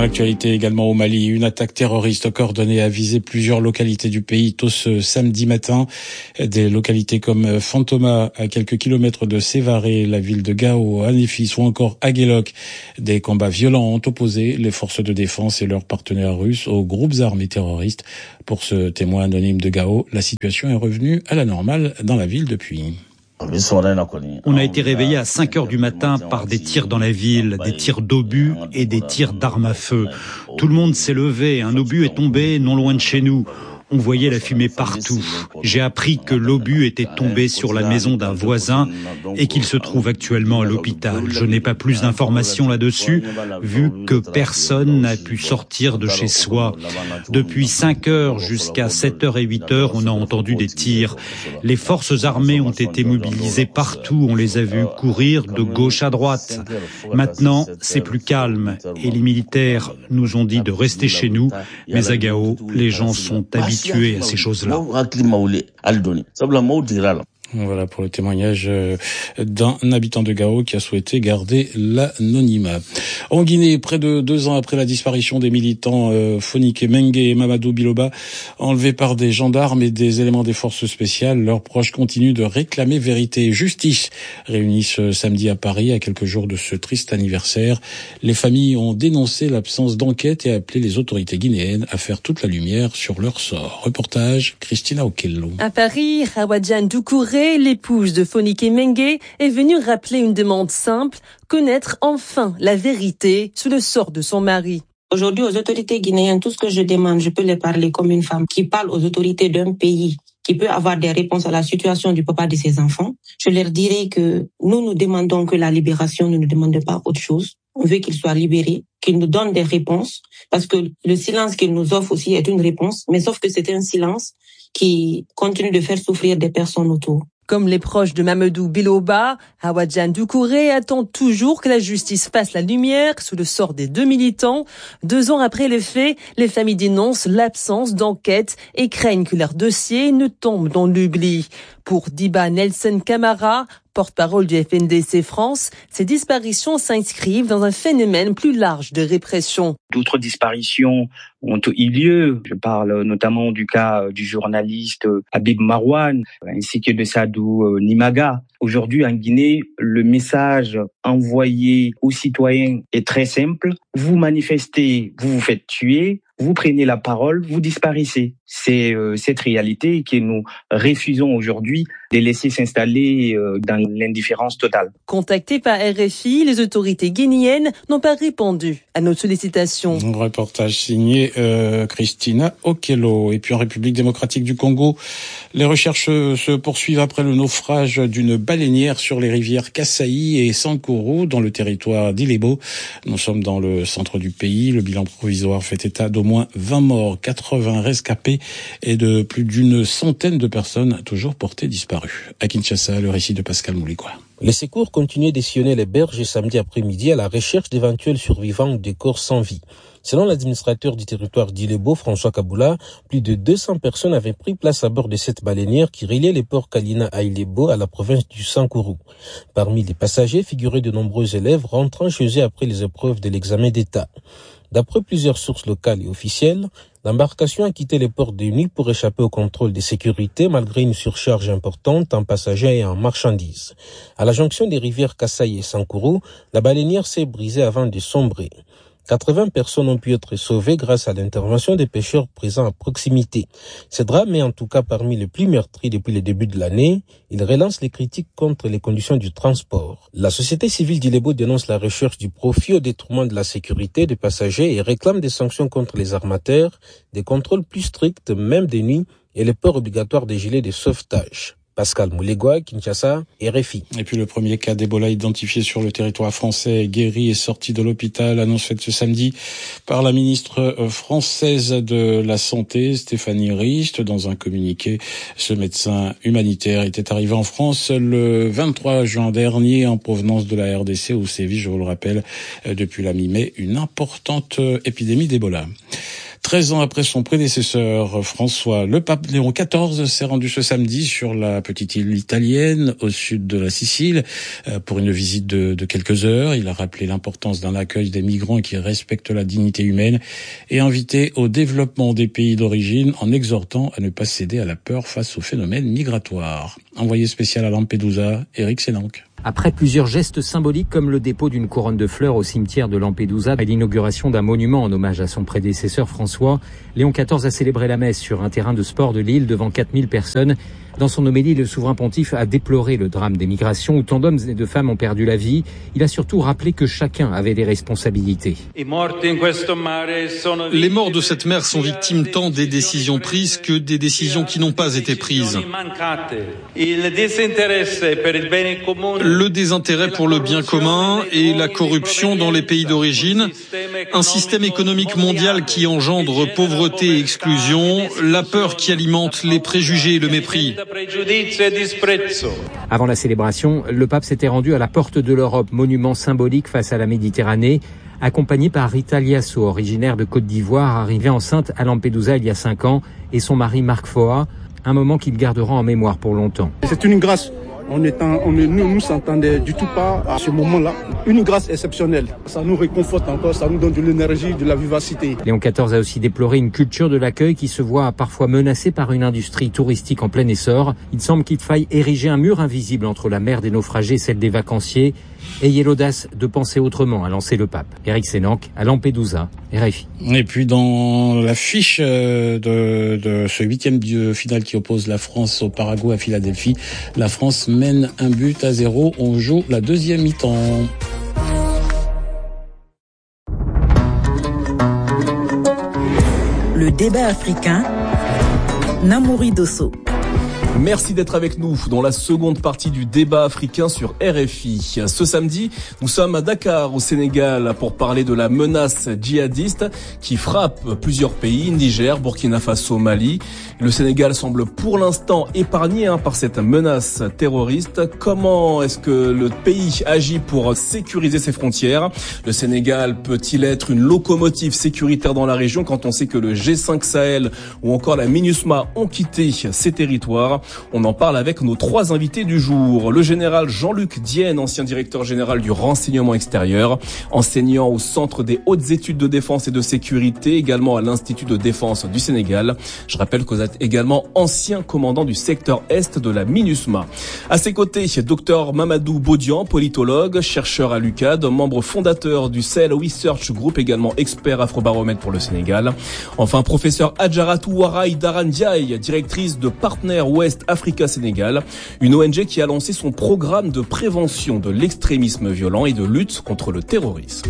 l'actualité également au Mali, une attaque terroriste coordonnée a visé plusieurs localités du pays tôt ce samedi matin. Des localités comme Fantoma, à quelques kilomètres de Sévaré, la ville de Gao, à Néfis ou encore à Guéloc. Des combats violents ont opposé les forces de défense et leurs partenaires russes aux groupes armés terroristes. Pour ce témoin anonyme de Gao, la situation est revenue à la normale dans la ville depuis. On a été réveillé à 5 heures du matin par des tirs dans la ville, des tirs d'obus et des tirs d'armes à feu. Tout le monde s'est levé, un obus est tombé non loin de chez nous. On voyait la fumée partout. J'ai appris que l'obus était tombé sur la maison d'un voisin et qu'il se trouve actuellement à l'hôpital. Je n'ai pas plus d'informations là-dessus, vu que personne n'a pu sortir de chez soi. Depuis 5 heures jusqu'à 7 heures et 8 heures, on a entendu des tirs. Les forces armées ont été mobilisées partout. On les a vus courir de gauche à droite. Maintenant, c'est plus calme et les militaires nous ont dit de rester chez nous. Mais à Gao, les gens sont habitués à ces choses-là. Voilà pour le témoignage d'un habitant de Gao qui a souhaité garder l'anonymat. En Guinée, près de 2 ans après la disparition des militants Fonike Mengue et Mamadou Biloba, enlevés par des gendarmes et des éléments des forces spéciales, leurs proches continuent de réclamer vérité et justice. Réunis ce samedi à Paris, à quelques jours de ce triste anniversaire, les familles ont dénoncé l'absence d'enquête et appelé les autorités guinéennes à faire toute la lumière sur leur sort. Reportage, Christina Okello. À Paris, Rawadjan Doucouré, l'épouse de Fonike Mengue, est venue rappeler une demande simple, connaître enfin la vérité sur le sort de son mari. Aujourd'hui, aux autorités guinéennes, tout ce que je demande, je peux les parler comme une femme qui parle aux autorités d'un pays, qui peut avoir des réponses à la situation du papa de ses enfants. Je leur dirai que nous demandons que la libération, nous ne demandons pas autre chose. On veut qu'il soit libéré, qu'il nous donne des réponses, parce que le silence qu'il nous offre aussi est une réponse, mais sauf que c'est un silence qui continue de faire souffrir des personnes autour. Comme les proches de Mamadou Biloba, Rawadjan Doucouré attend toujours que la justice fasse la lumière sur le sort des 2 militants. 2 ans après les faits, les familles dénoncent l'absence d'enquête et craignent que leur dossier ne tombe dans l'oubli. Pour Diba Nelson Camara, porte-parole du FNDC France, ces disparitions s'inscrivent dans un phénomène plus large de répression. D'autres disparitions ont eu lieu. Je parle notamment du cas du journaliste Habib Marwan, ainsi que de Sadou Nimaga. Aujourd'hui, en Guinée, le message envoyé aux citoyens est très simple. Vous manifestez, vous vous faites tuer. Vous prenez la parole, vous disparaissez. C'est cette réalité que nous refusons aujourd'hui de laisser s'installer dans l'indifférence totale. Contactés par RFI, les autorités guinéennes n'ont pas répondu à nos sollicitations. Un reportage signé Christina Okello. Et puis en République démocratique du Congo, les recherches se poursuivent après le naufrage d'une baleinière sur les rivières Kasaï et Sankuru dans le territoire d'Ilebo. Nous sommes dans le centre du pays. Le bilan provisoire fait état d'au moins 20 morts, 80 rescapés et de plus d'une centaine de personnes toujours portées disparues. À Kinshasa, le récit de Pascal Moulikwa. Les secours continuaient de sillonner les berges samedi après-midi à la recherche d'éventuels survivants ou de corps sans vie. Selon l'administrateur du territoire d'Ilebo, François Kaboula, plus de 200 personnes avaient pris place à bord de cette baleinière qui reliait les ports Kalina à Ilebo à la province du Sankuru. Parmi les passagers figuraient de nombreux élèves rentrant chez eux après les épreuves de l'examen d'État. D'après plusieurs sources locales et officielles, l'embarcation a quitté les ports de nuit pour échapper au contrôle de sécurité malgré une surcharge importante en passagers et en marchandises. À la jonction des rivières Kasaï et Sankuru, la baleinière s'est brisée avant de sombrer. 80 personnes ont pu être sauvées grâce à l'intervention des pêcheurs présents à proximité. Ce drame est en tout cas parmi les plus meurtris depuis le début de l'année. Il relance les critiques contre les conditions du transport. La société civile d'Ilebo dénonce la recherche du profit au détriment de la sécurité des passagers et réclame des sanctions contre les armateurs, des contrôles plus stricts, même de nuit, et le port obligatoire des gilets de sauvetage. Pascal Moulegua, Kinshasa, RFI. Et puis le premier cas d'Ebola identifié sur le territoire français, guéri et sorti de l'hôpital, annonce faite ce samedi par la ministre française de la Santé, Stéphanie Rist. Dans un communiqué, ce médecin humanitaire était arrivé en France le 23 juin dernier en provenance de la RDC où sévit, je vous le rappelle, depuis la mi-mai, une importante épidémie d'Ebola. 13 ans après son prédécesseur François, le pape Léon XIV s'est rendu ce samedi sur la petite île italienne au sud de la Sicile pour une visite de quelques heures. Il a rappelé l'importance d'un accueil des migrants qui respecte la dignité humaine et invité au développement des pays d'origine en exhortant à ne pas céder à la peur face au phénomène migratoire. Envoyé spécial à Lampedusa, Éric Sénanque. Après plusieurs gestes symboliques comme le dépôt d'une couronne de fleurs au cimetière de Lampedusa et l'inauguration d'un monument en hommage à son prédécesseur François, Léon XIV a célébré la messe sur un terrain de sport de l'île devant 4000 personnes. Dans son homélie, le souverain pontife a déploré le drame des migrations où tant d'hommes et de femmes ont perdu la vie. Il a surtout rappelé que chacun avait des responsabilités. Les morts de cette mer sont victimes tant des décisions prises que des décisions qui n'ont pas été prises. Le désintérêt pour le bien commun et la corruption dans les pays d'origine, un système économique mondial qui engendre pauvreté et exclusion, la peur qui alimente les préjugés et le mépris. Avant la célébration, le pape s'était rendu à la Porte de l'Europe, monument symbolique face à la Méditerranée, accompagné par Rita Liasso, originaire de Côte d'Ivoire, arrivée enceinte à Lampedusa il y a 5 ans, et son mari Marc Foa, un moment qu'il gardera en mémoire pour longtemps. C'est une grâce. Nous s'entendait du tout pas à ce moment-là. Une grâce exceptionnelle. Ça nous réconforte encore, ça nous donne de l'énergie, de la vivacité. Léon XIV a aussi déploré une culture de l'accueil qui se voit parfois menacée par une industrie touristique en plein essor. Il semble qu'il faille ériger un mur invisible entre la mer des naufragés et celle des vacanciers. Ayez l'audace de penser autrement, a lancé le pape. Éric Sénanque, à Lampedusa, RFI. Et puis dans la fiche de ce 8e de finale qui oppose la France au Paraguay à Philadelphie, la France mène 1-0. On joue la deuxième mi-temps. Le débat africain, Namouri Dosso. Merci d'être avec nous dans la seconde partie du débat africain sur RFI. Ce samedi, nous sommes à Dakar, au Sénégal, pour parler de la menace djihadiste qui frappe plusieurs pays, Niger, Burkina Faso, Mali. Le Sénégal semble pour l'instant épargné par cette menace terroriste. Comment est-ce que le pays agit pour sécuriser ses frontières? Le Sénégal peut-il être une locomotive sécuritaire dans la région quand on sait que le G5 Sahel ou encore la MINUSMA ont quitté ces territoires? On en parle avec nos 3 invités du jour. Le général Jean-Luc Dienne, ancien directeur général du renseignement extérieur, enseignant au Centre des hautes études de défense et de sécurité, également à l'Institut de défense du Sénégal. Je rappelle que vous êtes également ancien commandant du secteur Est de la MINUSMA. À ses côtés, Dr Mamadou Bodian, politologue, chercheur à l'UCAD, membre fondateur du Sahel Research Group, également expert Afrobaromètre pour le Sénégal. Enfin, professeur Adjaratou Waray Darandiaï, directrice de Partner West Africa Sénégal, une ONG qui a lancé son programme de prévention de l'extrémisme violent et de lutte contre le terrorisme.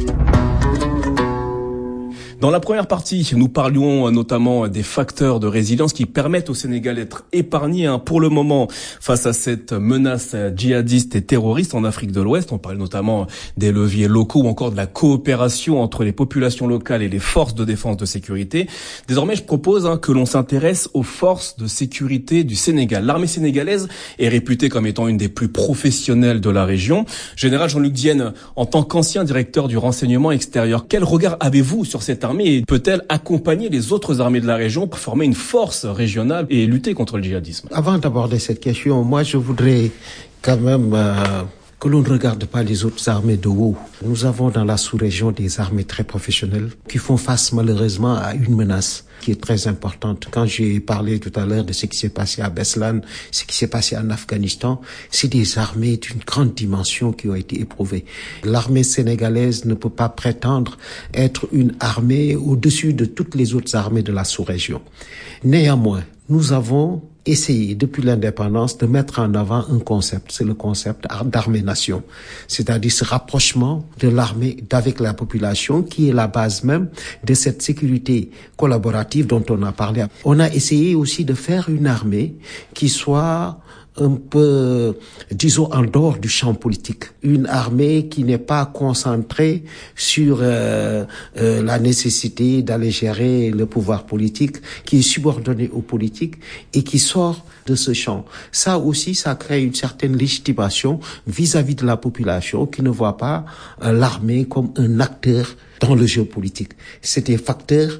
Dans la première partie, nous parlions notamment des facteurs de résilience qui permettent au Sénégal d'être épargné pour le moment face à cette menace djihadiste et terroriste en Afrique de l'Ouest. On parlait notamment des leviers locaux ou encore de la coopération entre les populations locales et les forces de défense de sécurité. Désormais, je propose que l'on s'intéresse aux forces de sécurité du Sénégal. L'armée sénégalaise est réputée comme étant une des plus professionnelles de la région. Général Jean-Luc Dienne, en tant qu'ancien directeur du renseignement extérieur, quel regard avez-vous sur cette armée et peut-elle accompagner les autres armées de la région pour former une force régionale et lutter contre le djihadisme? Avant d'aborder cette question, moi je voudrais quand même que l'on ne regarde pas les autres armées de haut. Nous avons dans la sous-région des armées très professionnelles qui font face malheureusement à une menace qui est très importante. Quand j'ai parlé tout à l'heure de ce qui s'est passé à Beslan, ce qui s'est passé en Afghanistan, c'est des armées d'une grande dimension qui ont été éprouvées. L'armée sénégalaise ne peut pas prétendre être une armée au-dessus de toutes les autres armées de la sous-région. Néanmoins, nous avons essayé depuis l'indépendance de mettre en avant un concept, c'est le concept d'armée-nation, c'est-à-dire ce rapprochement de l'armée avec la population qui est la base même de cette sécurité collaborative dont on a parlé. On a essayé aussi de faire une armée qui soit un peu, disons, en dehors du champ politique. Une armée qui n'est pas concentrée sur la nécessité d'aller gérer le pouvoir politique, qui est subordonnée aux politiques et qui sort de ce champ. Ça aussi, ça crée une certaine légitimation vis-à-vis de la population qui ne voit pas l'armée comme un acteur dans le jeu politique. C'est des facteurs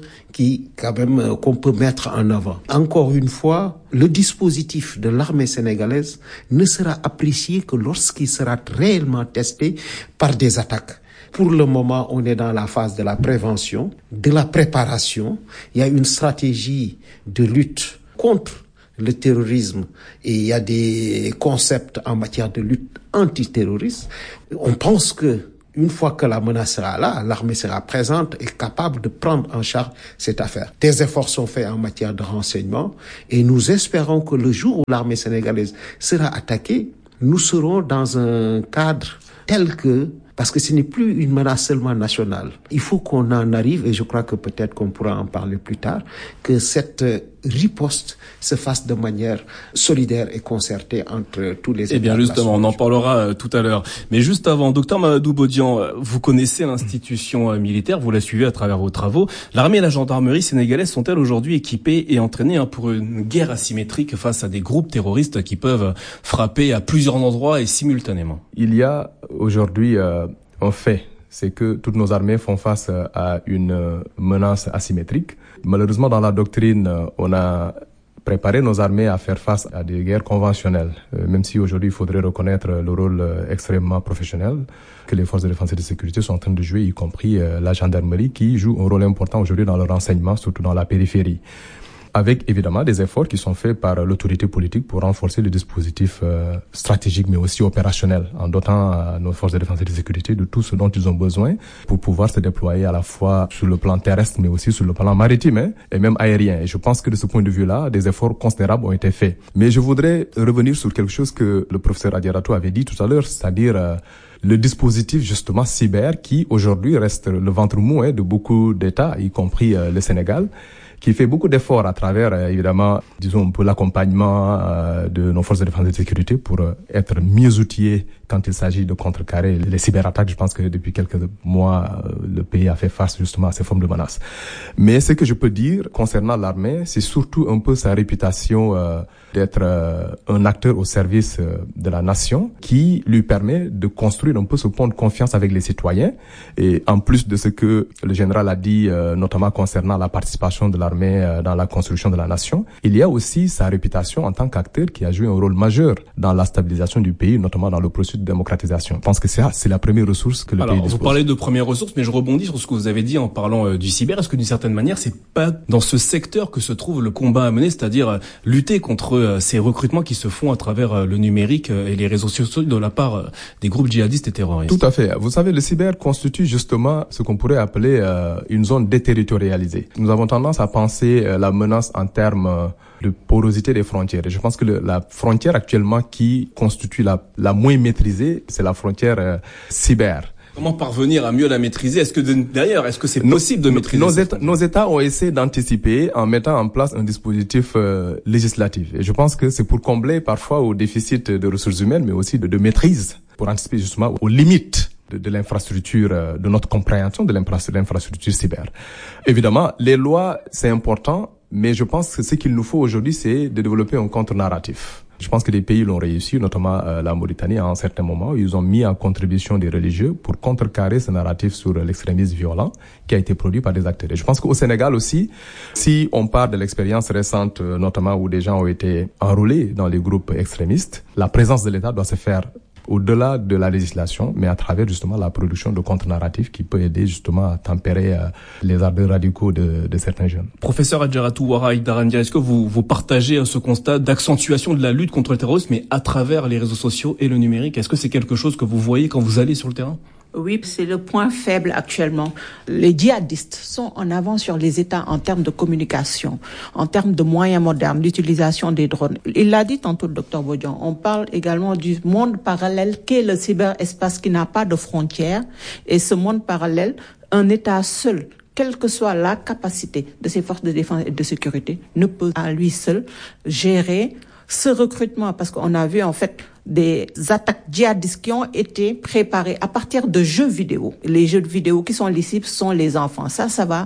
qu'on peut mettre en avant. Encore une fois, le dispositif de l'armée sénégalaise ne sera apprécié que lorsqu'il sera réellement testé par des attaques. Pour le moment, on est dans la phase de la prévention, de la préparation. Il y a une stratégie de lutte contre le terrorisme et il y a des concepts en matière de lutte antiterroriste. On pense que une fois que la menace sera là, l'armée sera présente et capable de prendre en charge cette affaire. Des efforts sont faits en matière de renseignement et nous espérons que le jour où l'armée sénégalaise sera attaquée, nous serons dans un cadre tel que, parce que ce n'est plus une menace seulement nationale. Il faut qu'on en arrive, et je crois que peut-être qu'on pourra en parler plus tard, que cette riposte se fasse de manière solidaire et concertée entre tous les États. Eh bien justement, on en parlera tout à l'heure. Mais juste avant, docteur Mamadou Bodian, vous connaissez l'institution militaire, vous la suivez à travers vos travaux. L'armée et la gendarmerie sénégalaise sont-elles aujourd'hui équipées et entraînées pour une guerre asymétrique face à des groupes terroristes qui peuvent frapper à plusieurs endroits et simultanément? Il y a aujourd'hui un fait, c'est que toutes nos armées font face à une menace asymétrique. Malheureusement, dans la doctrine, on a préparé nos armées à faire face à des guerres conventionnelles, même si aujourd'hui il faudrait reconnaître le rôle extrêmement professionnel que les forces de défense et de sécurité sont en train de jouer, y compris la gendarmerie qui joue un rôle important aujourd'hui dans le renseignement, surtout dans la périphérie. Avec évidemment des efforts qui sont faits par l'autorité politique pour renforcer le dispositif stratégique mais aussi opérationnel, en dotant nos forces de défense et de sécurité de tout ce dont ils ont besoin pour pouvoir se déployer à la fois sur le plan terrestre mais aussi sur le plan maritime et même aérien. Et je pense que de ce point de vue-là, des efforts considérables ont été faits. Mais je voudrais revenir sur quelque chose que le professeur Adiaratou avait dit tout à l'heure, c'est-à-dire le dispositif justement cyber qui aujourd'hui reste le ventre mou de beaucoup d'États, y compris le Sénégal, qui fait beaucoup d'efforts à travers, évidemment, disons un peu l'accompagnement de nos forces de défense et de sécurité pour être mieux outillés quand il s'agit de contrecarrer les cyberattaques. Je pense que depuis quelques mois, le pays a fait face justement à ces formes de menaces. Mais ce que je peux dire concernant l'armée, c'est surtout un peu sa réputation d'être un acteur au service de la nation qui lui permet de construire un peu ce pont de confiance avec les citoyens. Et en plus de ce que le général a dit, notamment concernant la participation de l'armée dans la construction de la nation, il y a aussi sa réputation en tant qu'acteur qui a joué un rôle majeur dans la stabilisation du pays, notamment dans le processus de démocratisation. Je pense que c'est la première ressource que le pays dispose. Vous parlez de première ressource, mais je rebondis sur ce que vous avez dit en parlant du cyber. Est-ce que d'une certaine manière, c'est pas dans ce secteur que se trouve le combat à mener, c'est-à-dire lutter contre ces recrutements qui se font à travers le numérique et les réseaux sociaux de la part des groupes djihadistes et terroristes? Tout à fait. Vous savez, le cyber constitue justement ce qu'on pourrait appeler une zone déterritorialisée. Nous avons tendance à penser la menace en termes de porosité des frontières. Et je pense que la frontière actuellement qui constitue la moins maîtrisée, c'est la frontière cyber. Comment parvenir à mieux la maîtriser? Est-ce que c'est possible de maîtriser nos États ont essayé d'anticiper en mettant en place un dispositif législatif. Et je pense que c'est pour combler parfois au déficit de ressources humaines, mais aussi de maîtrise, pour anticiper justement aux limites de l'infrastructure, de notre compréhension de l'infrastructure cyber. Évidemment, les lois, c'est important, mais je pense que ce qu'il nous faut aujourd'hui, c'est de développer un contre-narratif. Je pense que des pays l'ont réussi, notamment la Mauritanie, à un certain moment. Ils ont mis en contribution des religieux pour contrecarrer ce narratif sur l'extrémisme violent qui a été produit par des acteurs. Et je pense qu'au Sénégal aussi, si on part de l'expérience récente, notamment où des gens ont été enrôlés dans les groupes extrémistes, la présence de l'État doit se faire au-delà de la législation, mais à travers justement la production de contre-narratifs qui peut aider justement à tempérer les ardeurs radicaux de certains jeunes. Professeur Adjaratou Ouahara Darandia, est-ce que vous partagez ce constat d'accentuation de la lutte contre le terrorisme, mais à travers les réseaux sociaux et le numérique? Est-ce que c'est quelque chose que vous voyez quand vous allez sur le terrain? Oui, c'est le point faible actuellement. Les djihadistes sont en avant sur les États en termes de communication, en termes de moyens modernes, d'utilisation des drones. Il l'a dit tantôt, le docteur Bodian. On parle également du monde parallèle qu'est le cyberespace qui n'a pas de frontières. Et ce monde parallèle, un État seul, quelle que soit la capacité de ses forces de défense et de sécurité, ne peut à lui seul gérer ce recrutement, parce qu'on a vu en fait des attaques djihadistes qui ont été préparées à partir de jeux vidéo. Les jeux vidéo qui sont licites sont les enfants. Ça va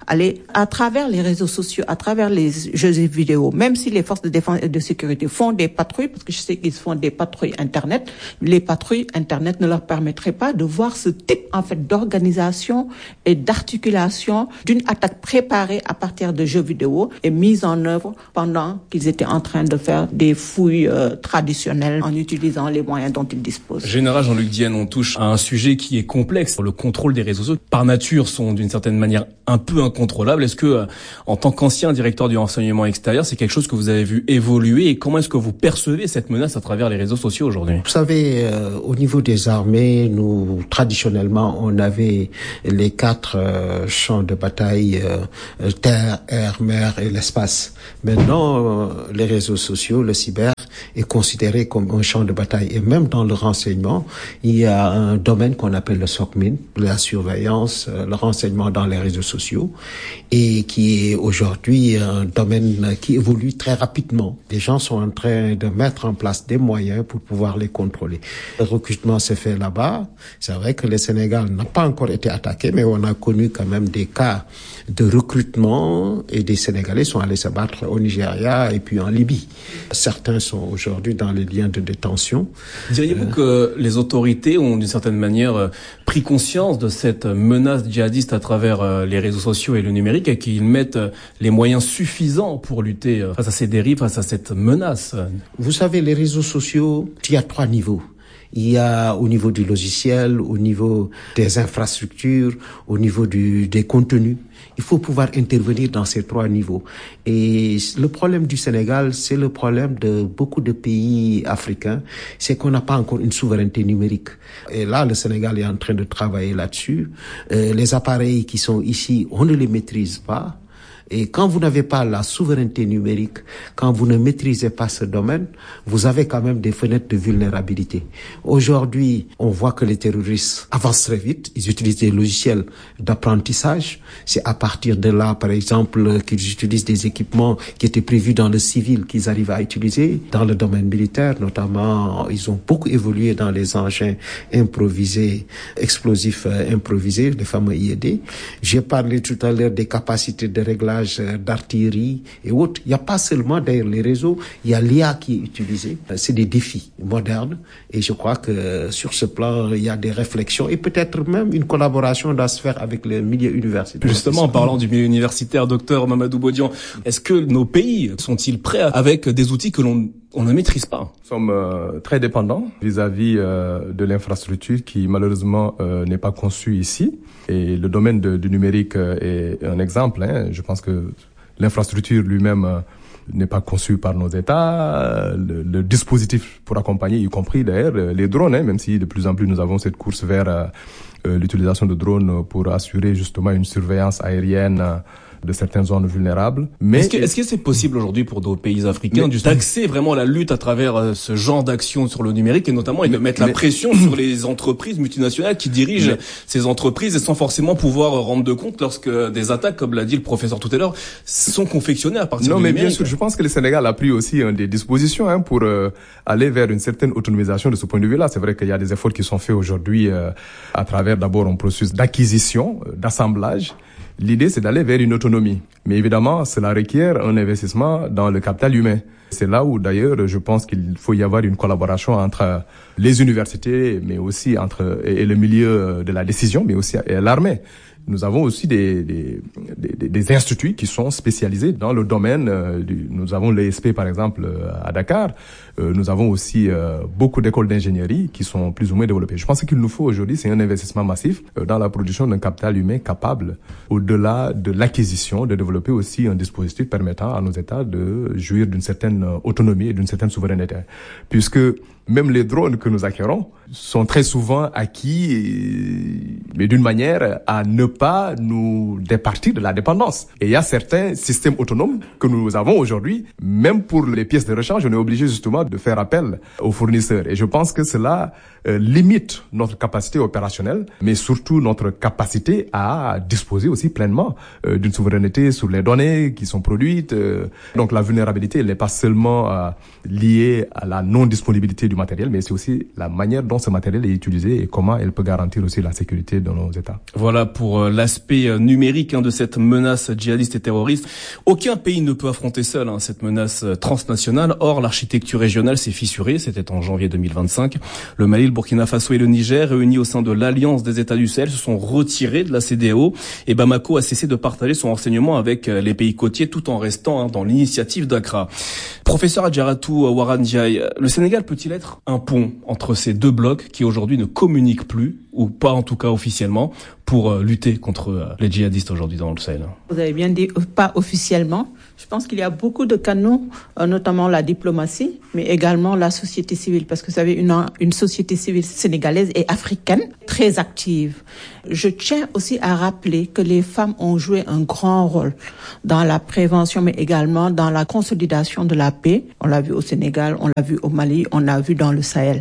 aller à travers les réseaux sociaux, à travers les jeux vidéo, même si les forces de défense et de sécurité font des patrouilles, parce que je sais qu'ils font des patrouilles Internet, les patrouilles Internet ne leur permettraient pas de voir ce type, en fait, d'organisation et d'articulation d'une attaque préparée à partir de jeux vidéo et mise en œuvre pendant qu'ils étaient en train de faire des fouilles traditionnelles en utilisant les moyens dont ils disposent. Général Jean-Luc Dienne, on touche à un sujet qui est complexe. Le contrôle des réseaux sociaux, par nature, sont d'une certaine manière un peu incontrôlables. Est-ce que, en tant qu'ancien directeur du renseignement extérieur, c'est quelque chose que vous avez vu évoluer et comment est-ce que vous percevez cette menace à travers les réseaux sociaux aujourd'hui? Vous savez, au niveau des armées, nous, traditionnellement, on avait les 4 champs de bataille, terre, air, mer et l'espace. Maintenant, les réseaux sociaux, le cyber, est considéré comme un champ de bataille. Et même dans le renseignement, il y a un domaine qu'on appelle le SOCMIN, la surveillance, le renseignement dans les réseaux sociaux, et qui est aujourd'hui un domaine qui évolue très rapidement. Les gens sont en train de mettre en place des moyens pour pouvoir les contrôler. Le recrutement s'est fait là-bas. C'est vrai que le Sénégal n'a pas encore été attaqué, mais on a connu quand même des cas de recrutement et des Sénégalais sont allés se battre au Nigeria et puis en Libye. Certains sont aujourd'hui dans les liens de détention. Diriez-vous que les autorités ont d'une certaine manière pris conscience de cette menace djihadiste à travers les réseaux sociaux et le numérique et qu'ils mettent les moyens suffisants pour lutter face à ces dérives, face à cette menace? Vous savez, les réseaux sociaux, il y a 3 niveaux. Il y a au niveau du logiciel, au niveau des infrastructures, au niveau des contenus. Il faut pouvoir intervenir dans ces 3 niveaux. Et le problème du Sénégal, c'est le problème de beaucoup de pays africains, c'est qu'on n'a pas encore une souveraineté numérique. Et là, le Sénégal est en train de travailler là-dessus. Les appareils qui sont ici, on ne les maîtrise pas. Et quand vous n'avez pas la souveraineté numérique, quand vous ne maîtrisez pas ce domaine, vous avez quand même des fenêtres de vulnérabilité. Aujourd'hui, on voit que les terroristes avancent très vite. Ils utilisent des logiciels d'apprentissage. C'est à partir de là, par exemple, qu'ils utilisent des équipements qui étaient prévus dans le civil qu'ils arrivent à utiliser. Dans le domaine militaire, notamment, ils ont beaucoup évolué dans les engins improvisés, explosifs improvisés, les fameux IED. J'ai parlé tout à l'heure des capacités de réglage d'artillerie et autres. Il n'y a pas seulement d'ailleurs les réseaux, il y a l'IA qui est utilisée. C'est des défis modernes et je crois que sur ce plan, il y a des réflexions et peut-être même une collaboration doit se faire avec le milieu universitaire. Justement, en parlant du milieu universitaire, docteur Mamadou Bodian, est-ce que nos pays sont-ils prêts avec des outils que l'on ne maîtrise pas? Nous sommes très dépendants vis-à-vis de l'infrastructure qui malheureusement n'est pas conçue ici. Et le domaine du numérique est un exemple. Je pense que l'infrastructure lui-même n'est pas conçu par nos États. Le dispositif pour accompagner, y compris d'ailleurs les drones, même si de plus en plus nous avons cette course vers l'utilisation de drones pour assurer justement une surveillance aérienne de certaines zones vulnérables. Mais est-ce que c'est possible aujourd'hui pour nos pays africains d'axer vraiment la lutte à travers ce genre d'action sur le numérique et notamment de mettre la pression sur les entreprises multinationales qui dirigent ces entreprises et sans forcément pouvoir rendre de compte lorsque des attaques, comme l'a dit le professeur tout à l'heure, sont confectionnées à partir du numérique? Non, mais bien sûr, je pense que le Sénégal a pris aussi des dispositions pour aller vers une certaine autonomisation de ce point de vue-là. C'est vrai qu'il y a des efforts qui sont faits aujourd'hui à travers d'abord un processus d'acquisition, d'assemblage. L'idée, c'est d'aller vers une autonomie. Mais évidemment, cela requiert un investissement dans le capital humain. C'est là où, d'ailleurs, je pense qu'il faut y avoir une collaboration entre les universités, mais aussi et le milieu de la décision, mais aussi l'armée. Nous avons aussi des instituts qui sont spécialisés dans le domaine. Nous avons l'ESP, par exemple, à Dakar. Nous avons aussi beaucoup d'écoles d'ingénierie qui sont plus ou moins développées. Je pense qu'il nous faut aujourd'hui, c'est un investissement massif dans la production d'un capital humain capable, au-delà de l'acquisition, de développer aussi un dispositif permettant à nos États de jouir d'une certaine autonomie et d'une certaine souveraineté. Puisque même les drones que nous acquérons sont très souvent acquis, mais d'une manière à ne pas nous départir de la dépendance. Et il y a certains systèmes autonomes que nous avons aujourd'hui, même pour les pièces de rechange, on est obligé justement de faire appel aux fournisseurs. Et je pense que cela limite notre capacité opérationnelle, mais surtout notre capacité à disposer aussi pleinement d'une souveraineté sur les données qui sont produites. Donc la vulnérabilité, elle n'est pas seulement liée à la non-disponibilité du matériel, mais c'est aussi la manière dont ce matériel est utilisé et comment elle peut garantir aussi la sécurité de nos États. Voilà pour l'aspect numérique de cette menace djihadiste et terroriste. Aucun pays ne peut affronter seul cette menace transnationale. Or, l'architecture régionale s'est fissurée. C'était en janvier 2025. Le Mali, le Burkina Faso et le Niger, réunis au sein de l'Alliance des États du Sahel, se sont retirés de la CEDEAO et Bamako a cessé de partager son renseignement avec les pays côtiers tout en restant dans l'initiative d'Accra. Professeur Adjaratou Warandiaï, le Sénégal peut-il être un pont entre ces deux blocs qui aujourd'hui ne communiquent plus, ou pas en tout cas officiellement, pour lutter contre les djihadistes aujourd'hui dans le Sahel? Vous avez bien dit pas officiellement. Je pense qu'il y a beaucoup de canaux, notamment la diplomatie, mais également la société civile, parce que vous savez, une société civile sénégalaise et africaine très active. Je tiens aussi à rappeler que les femmes ont joué un grand rôle dans la prévention, mais également dans la consolidation de la paix. On l'a vu au Sénégal, on l'a vu au Mali, on l'a vu dans le Sahel.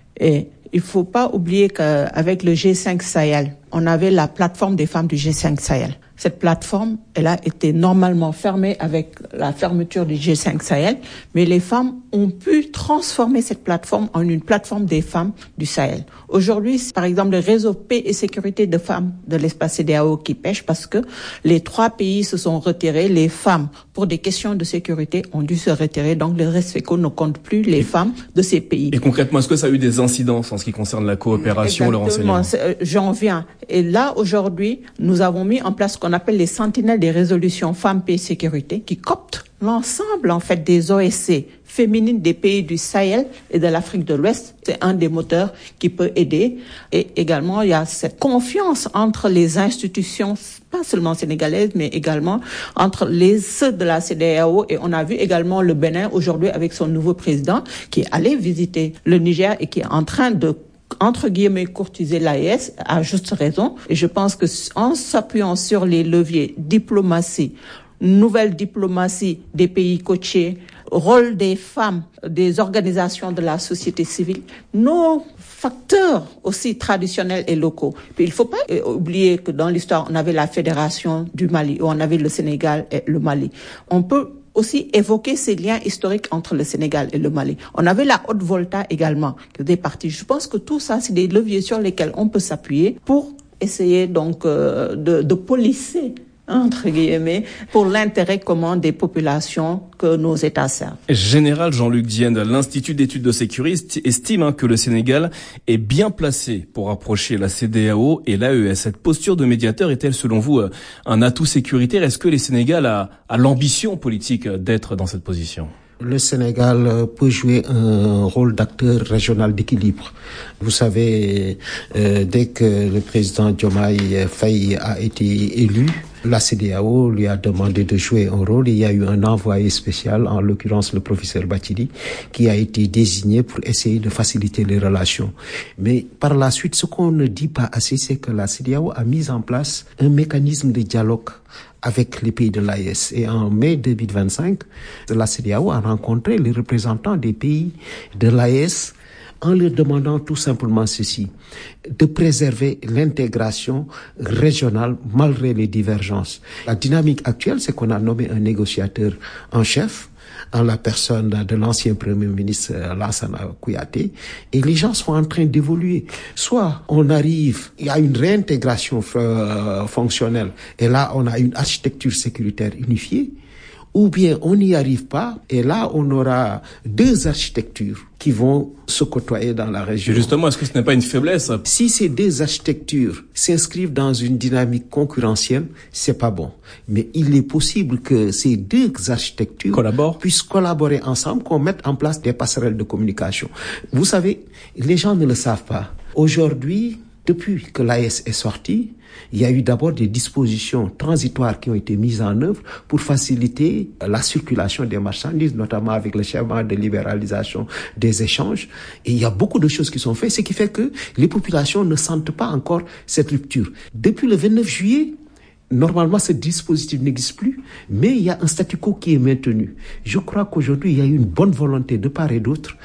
Et il faut pas oublier qu'avec le G5 Sahel, on avait la plateforme des femmes du G5 Sahel. Cette plateforme, elle a été normalement fermée avec la fermeture du G5 Sahel, mais les femmes ont pu transformer cette plateforme en une plateforme des femmes du Sahel. Aujourd'hui, par exemple, le réseau paix et sécurité de femmes de l'espace CEDEAO qui pêche parce que les 3 pays se sont retirés. Les femmes, pour des questions de sécurité, ont dû se retirer. Donc, le RESFECO ne compte plus les femmes de ces pays. Et concrètement, est-ce que ça a eu des incidences en ce qui concerne la coopération, le renseignement? J'en viens. Et là, aujourd'hui, nous avons mis en place ce qu'on appelle les sentinelles des résolutions femmes, paix et sécurité qui coptent l'ensemble, en fait, des OSC féminines des pays du Sahel et de l'Afrique de l'Ouest. C'est un des moteurs qui peut aider. Et également, il y a cette confiance entre les institutions, pas seulement sénégalaises, mais également entre ceux de la CEDEAO. Et on a vu également le Bénin aujourd'hui avec son nouveau président qui est allé visiter le Niger et qui est en train de entre guillemets courtiser l'AES à juste raison. Et je pense que en s'appuyant sur les leviers diplomatie, nouvelle diplomatie des pays côtiers, rôle des femmes, des organisations de la société civile, nos facteurs aussi traditionnels et locaux. Puis il ne faut pas oublier que dans l'histoire, on avait la Fédération du Mali, où on avait le Sénégal et le Mali. On peut aussi évoquer ces liens historiques entre le Sénégal et le Mali. On avait la Haute-Volta également, qui faisait partie. Je pense que tout ça, c'est des leviers sur lesquels on peut s'appuyer pour essayer donc de polisser, entre guillemets, pour l'intérêt commun des populations que nos États servent. Général Jean-Luc Dienne, l'Institut d'études de sécurité estime que le Sénégal est bien placé pour approcher la CEDEAO et l'AES. Cette posture de médiateur est-elle, selon vous, un atout sécuritaire? Est-ce que le Sénégal a l'ambition politique d'être dans cette position? Le Sénégal peut jouer un rôle d'acteur régional d'équilibre. Vous savez, dès que le président Diomaye Faye a été élu, la CEDEAO lui a demandé de jouer un rôle. Il y a eu un envoyé spécial, en l'occurrence le professeur Bathily, qui a été désigné pour essayer de faciliter les relations. Mais par la suite, ce qu'on ne dit pas assez, c'est que la CEDEAO a mis en place un mécanisme de dialogue avec les pays de l'AES. Et en mai 2025, la CEDEAO a rencontré les représentants des pays de l'AES en leur demandant tout simplement ceci, de préserver l'intégration régionale malgré les divergences. La dynamique actuelle, c'est qu'on a nommé un négociateur en chef, en la personne de l'ancien Premier ministre Lansana Kouyaté, et les gens sont en train d'évoluer. Soit on arrive, il y a une réintégration fonctionnelle, et là on a une architecture sécuritaire unifiée, ou bien on n'y arrive pas, et là on aura 2 architectures qui vont se côtoyer dans la région. Et justement, est-ce que ce n'est pas une faiblesse? Si ces 2 architectures s'inscrivent dans une dynamique concurrentielle, c'est pas bon. Mais il est possible que ces 2 architectures puissent collaborer ensemble, qu'on mette en place des passerelles de communication. Vous savez, les gens ne le savent pas. Aujourd'hui, depuis que l'AES est sortie, il y a eu d'abord des dispositions transitoires qui ont été mises en œuvre pour faciliter la circulation des marchandises, notamment avec le schéma de libéralisation des échanges. Et il y a beaucoup de choses qui sont faites, ce qui fait que les populations ne sentent pas encore cette rupture. Depuis le 29 juillet, normalement, ce dispositif n'existe plus, mais il y a un statu quo qui est maintenu. Je crois qu'aujourd'hui, il y a une bonne volonté de part et d'autre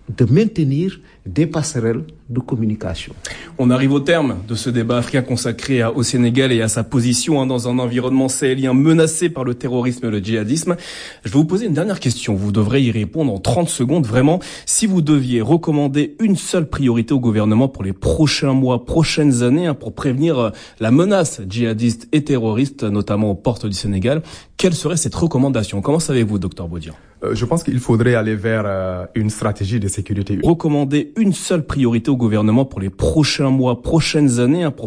de maintenir des passerelles de communication. On arrive au terme de ce débat africain consacré au Sénégal et à sa position dans un environnement sahélien menacé par le terrorisme et le djihadisme. Je vais vous poser une dernière question. Vous devrez y répondre en 30 secondes. Vraiment, si vous deviez recommander une seule priorité au gouvernement pour les prochains mois, prochaines années, pour prévenir la menace djihadiste et terroriste, notamment aux portes du Sénégal, quelle serait cette recommandation? Comment savez-vous, Dr Bodian? Je pense qu'il faudrait aller vers une stratégie de sécurité. Recommander une seule priorité au gouvernement pour les prochains mois, prochaines années, pour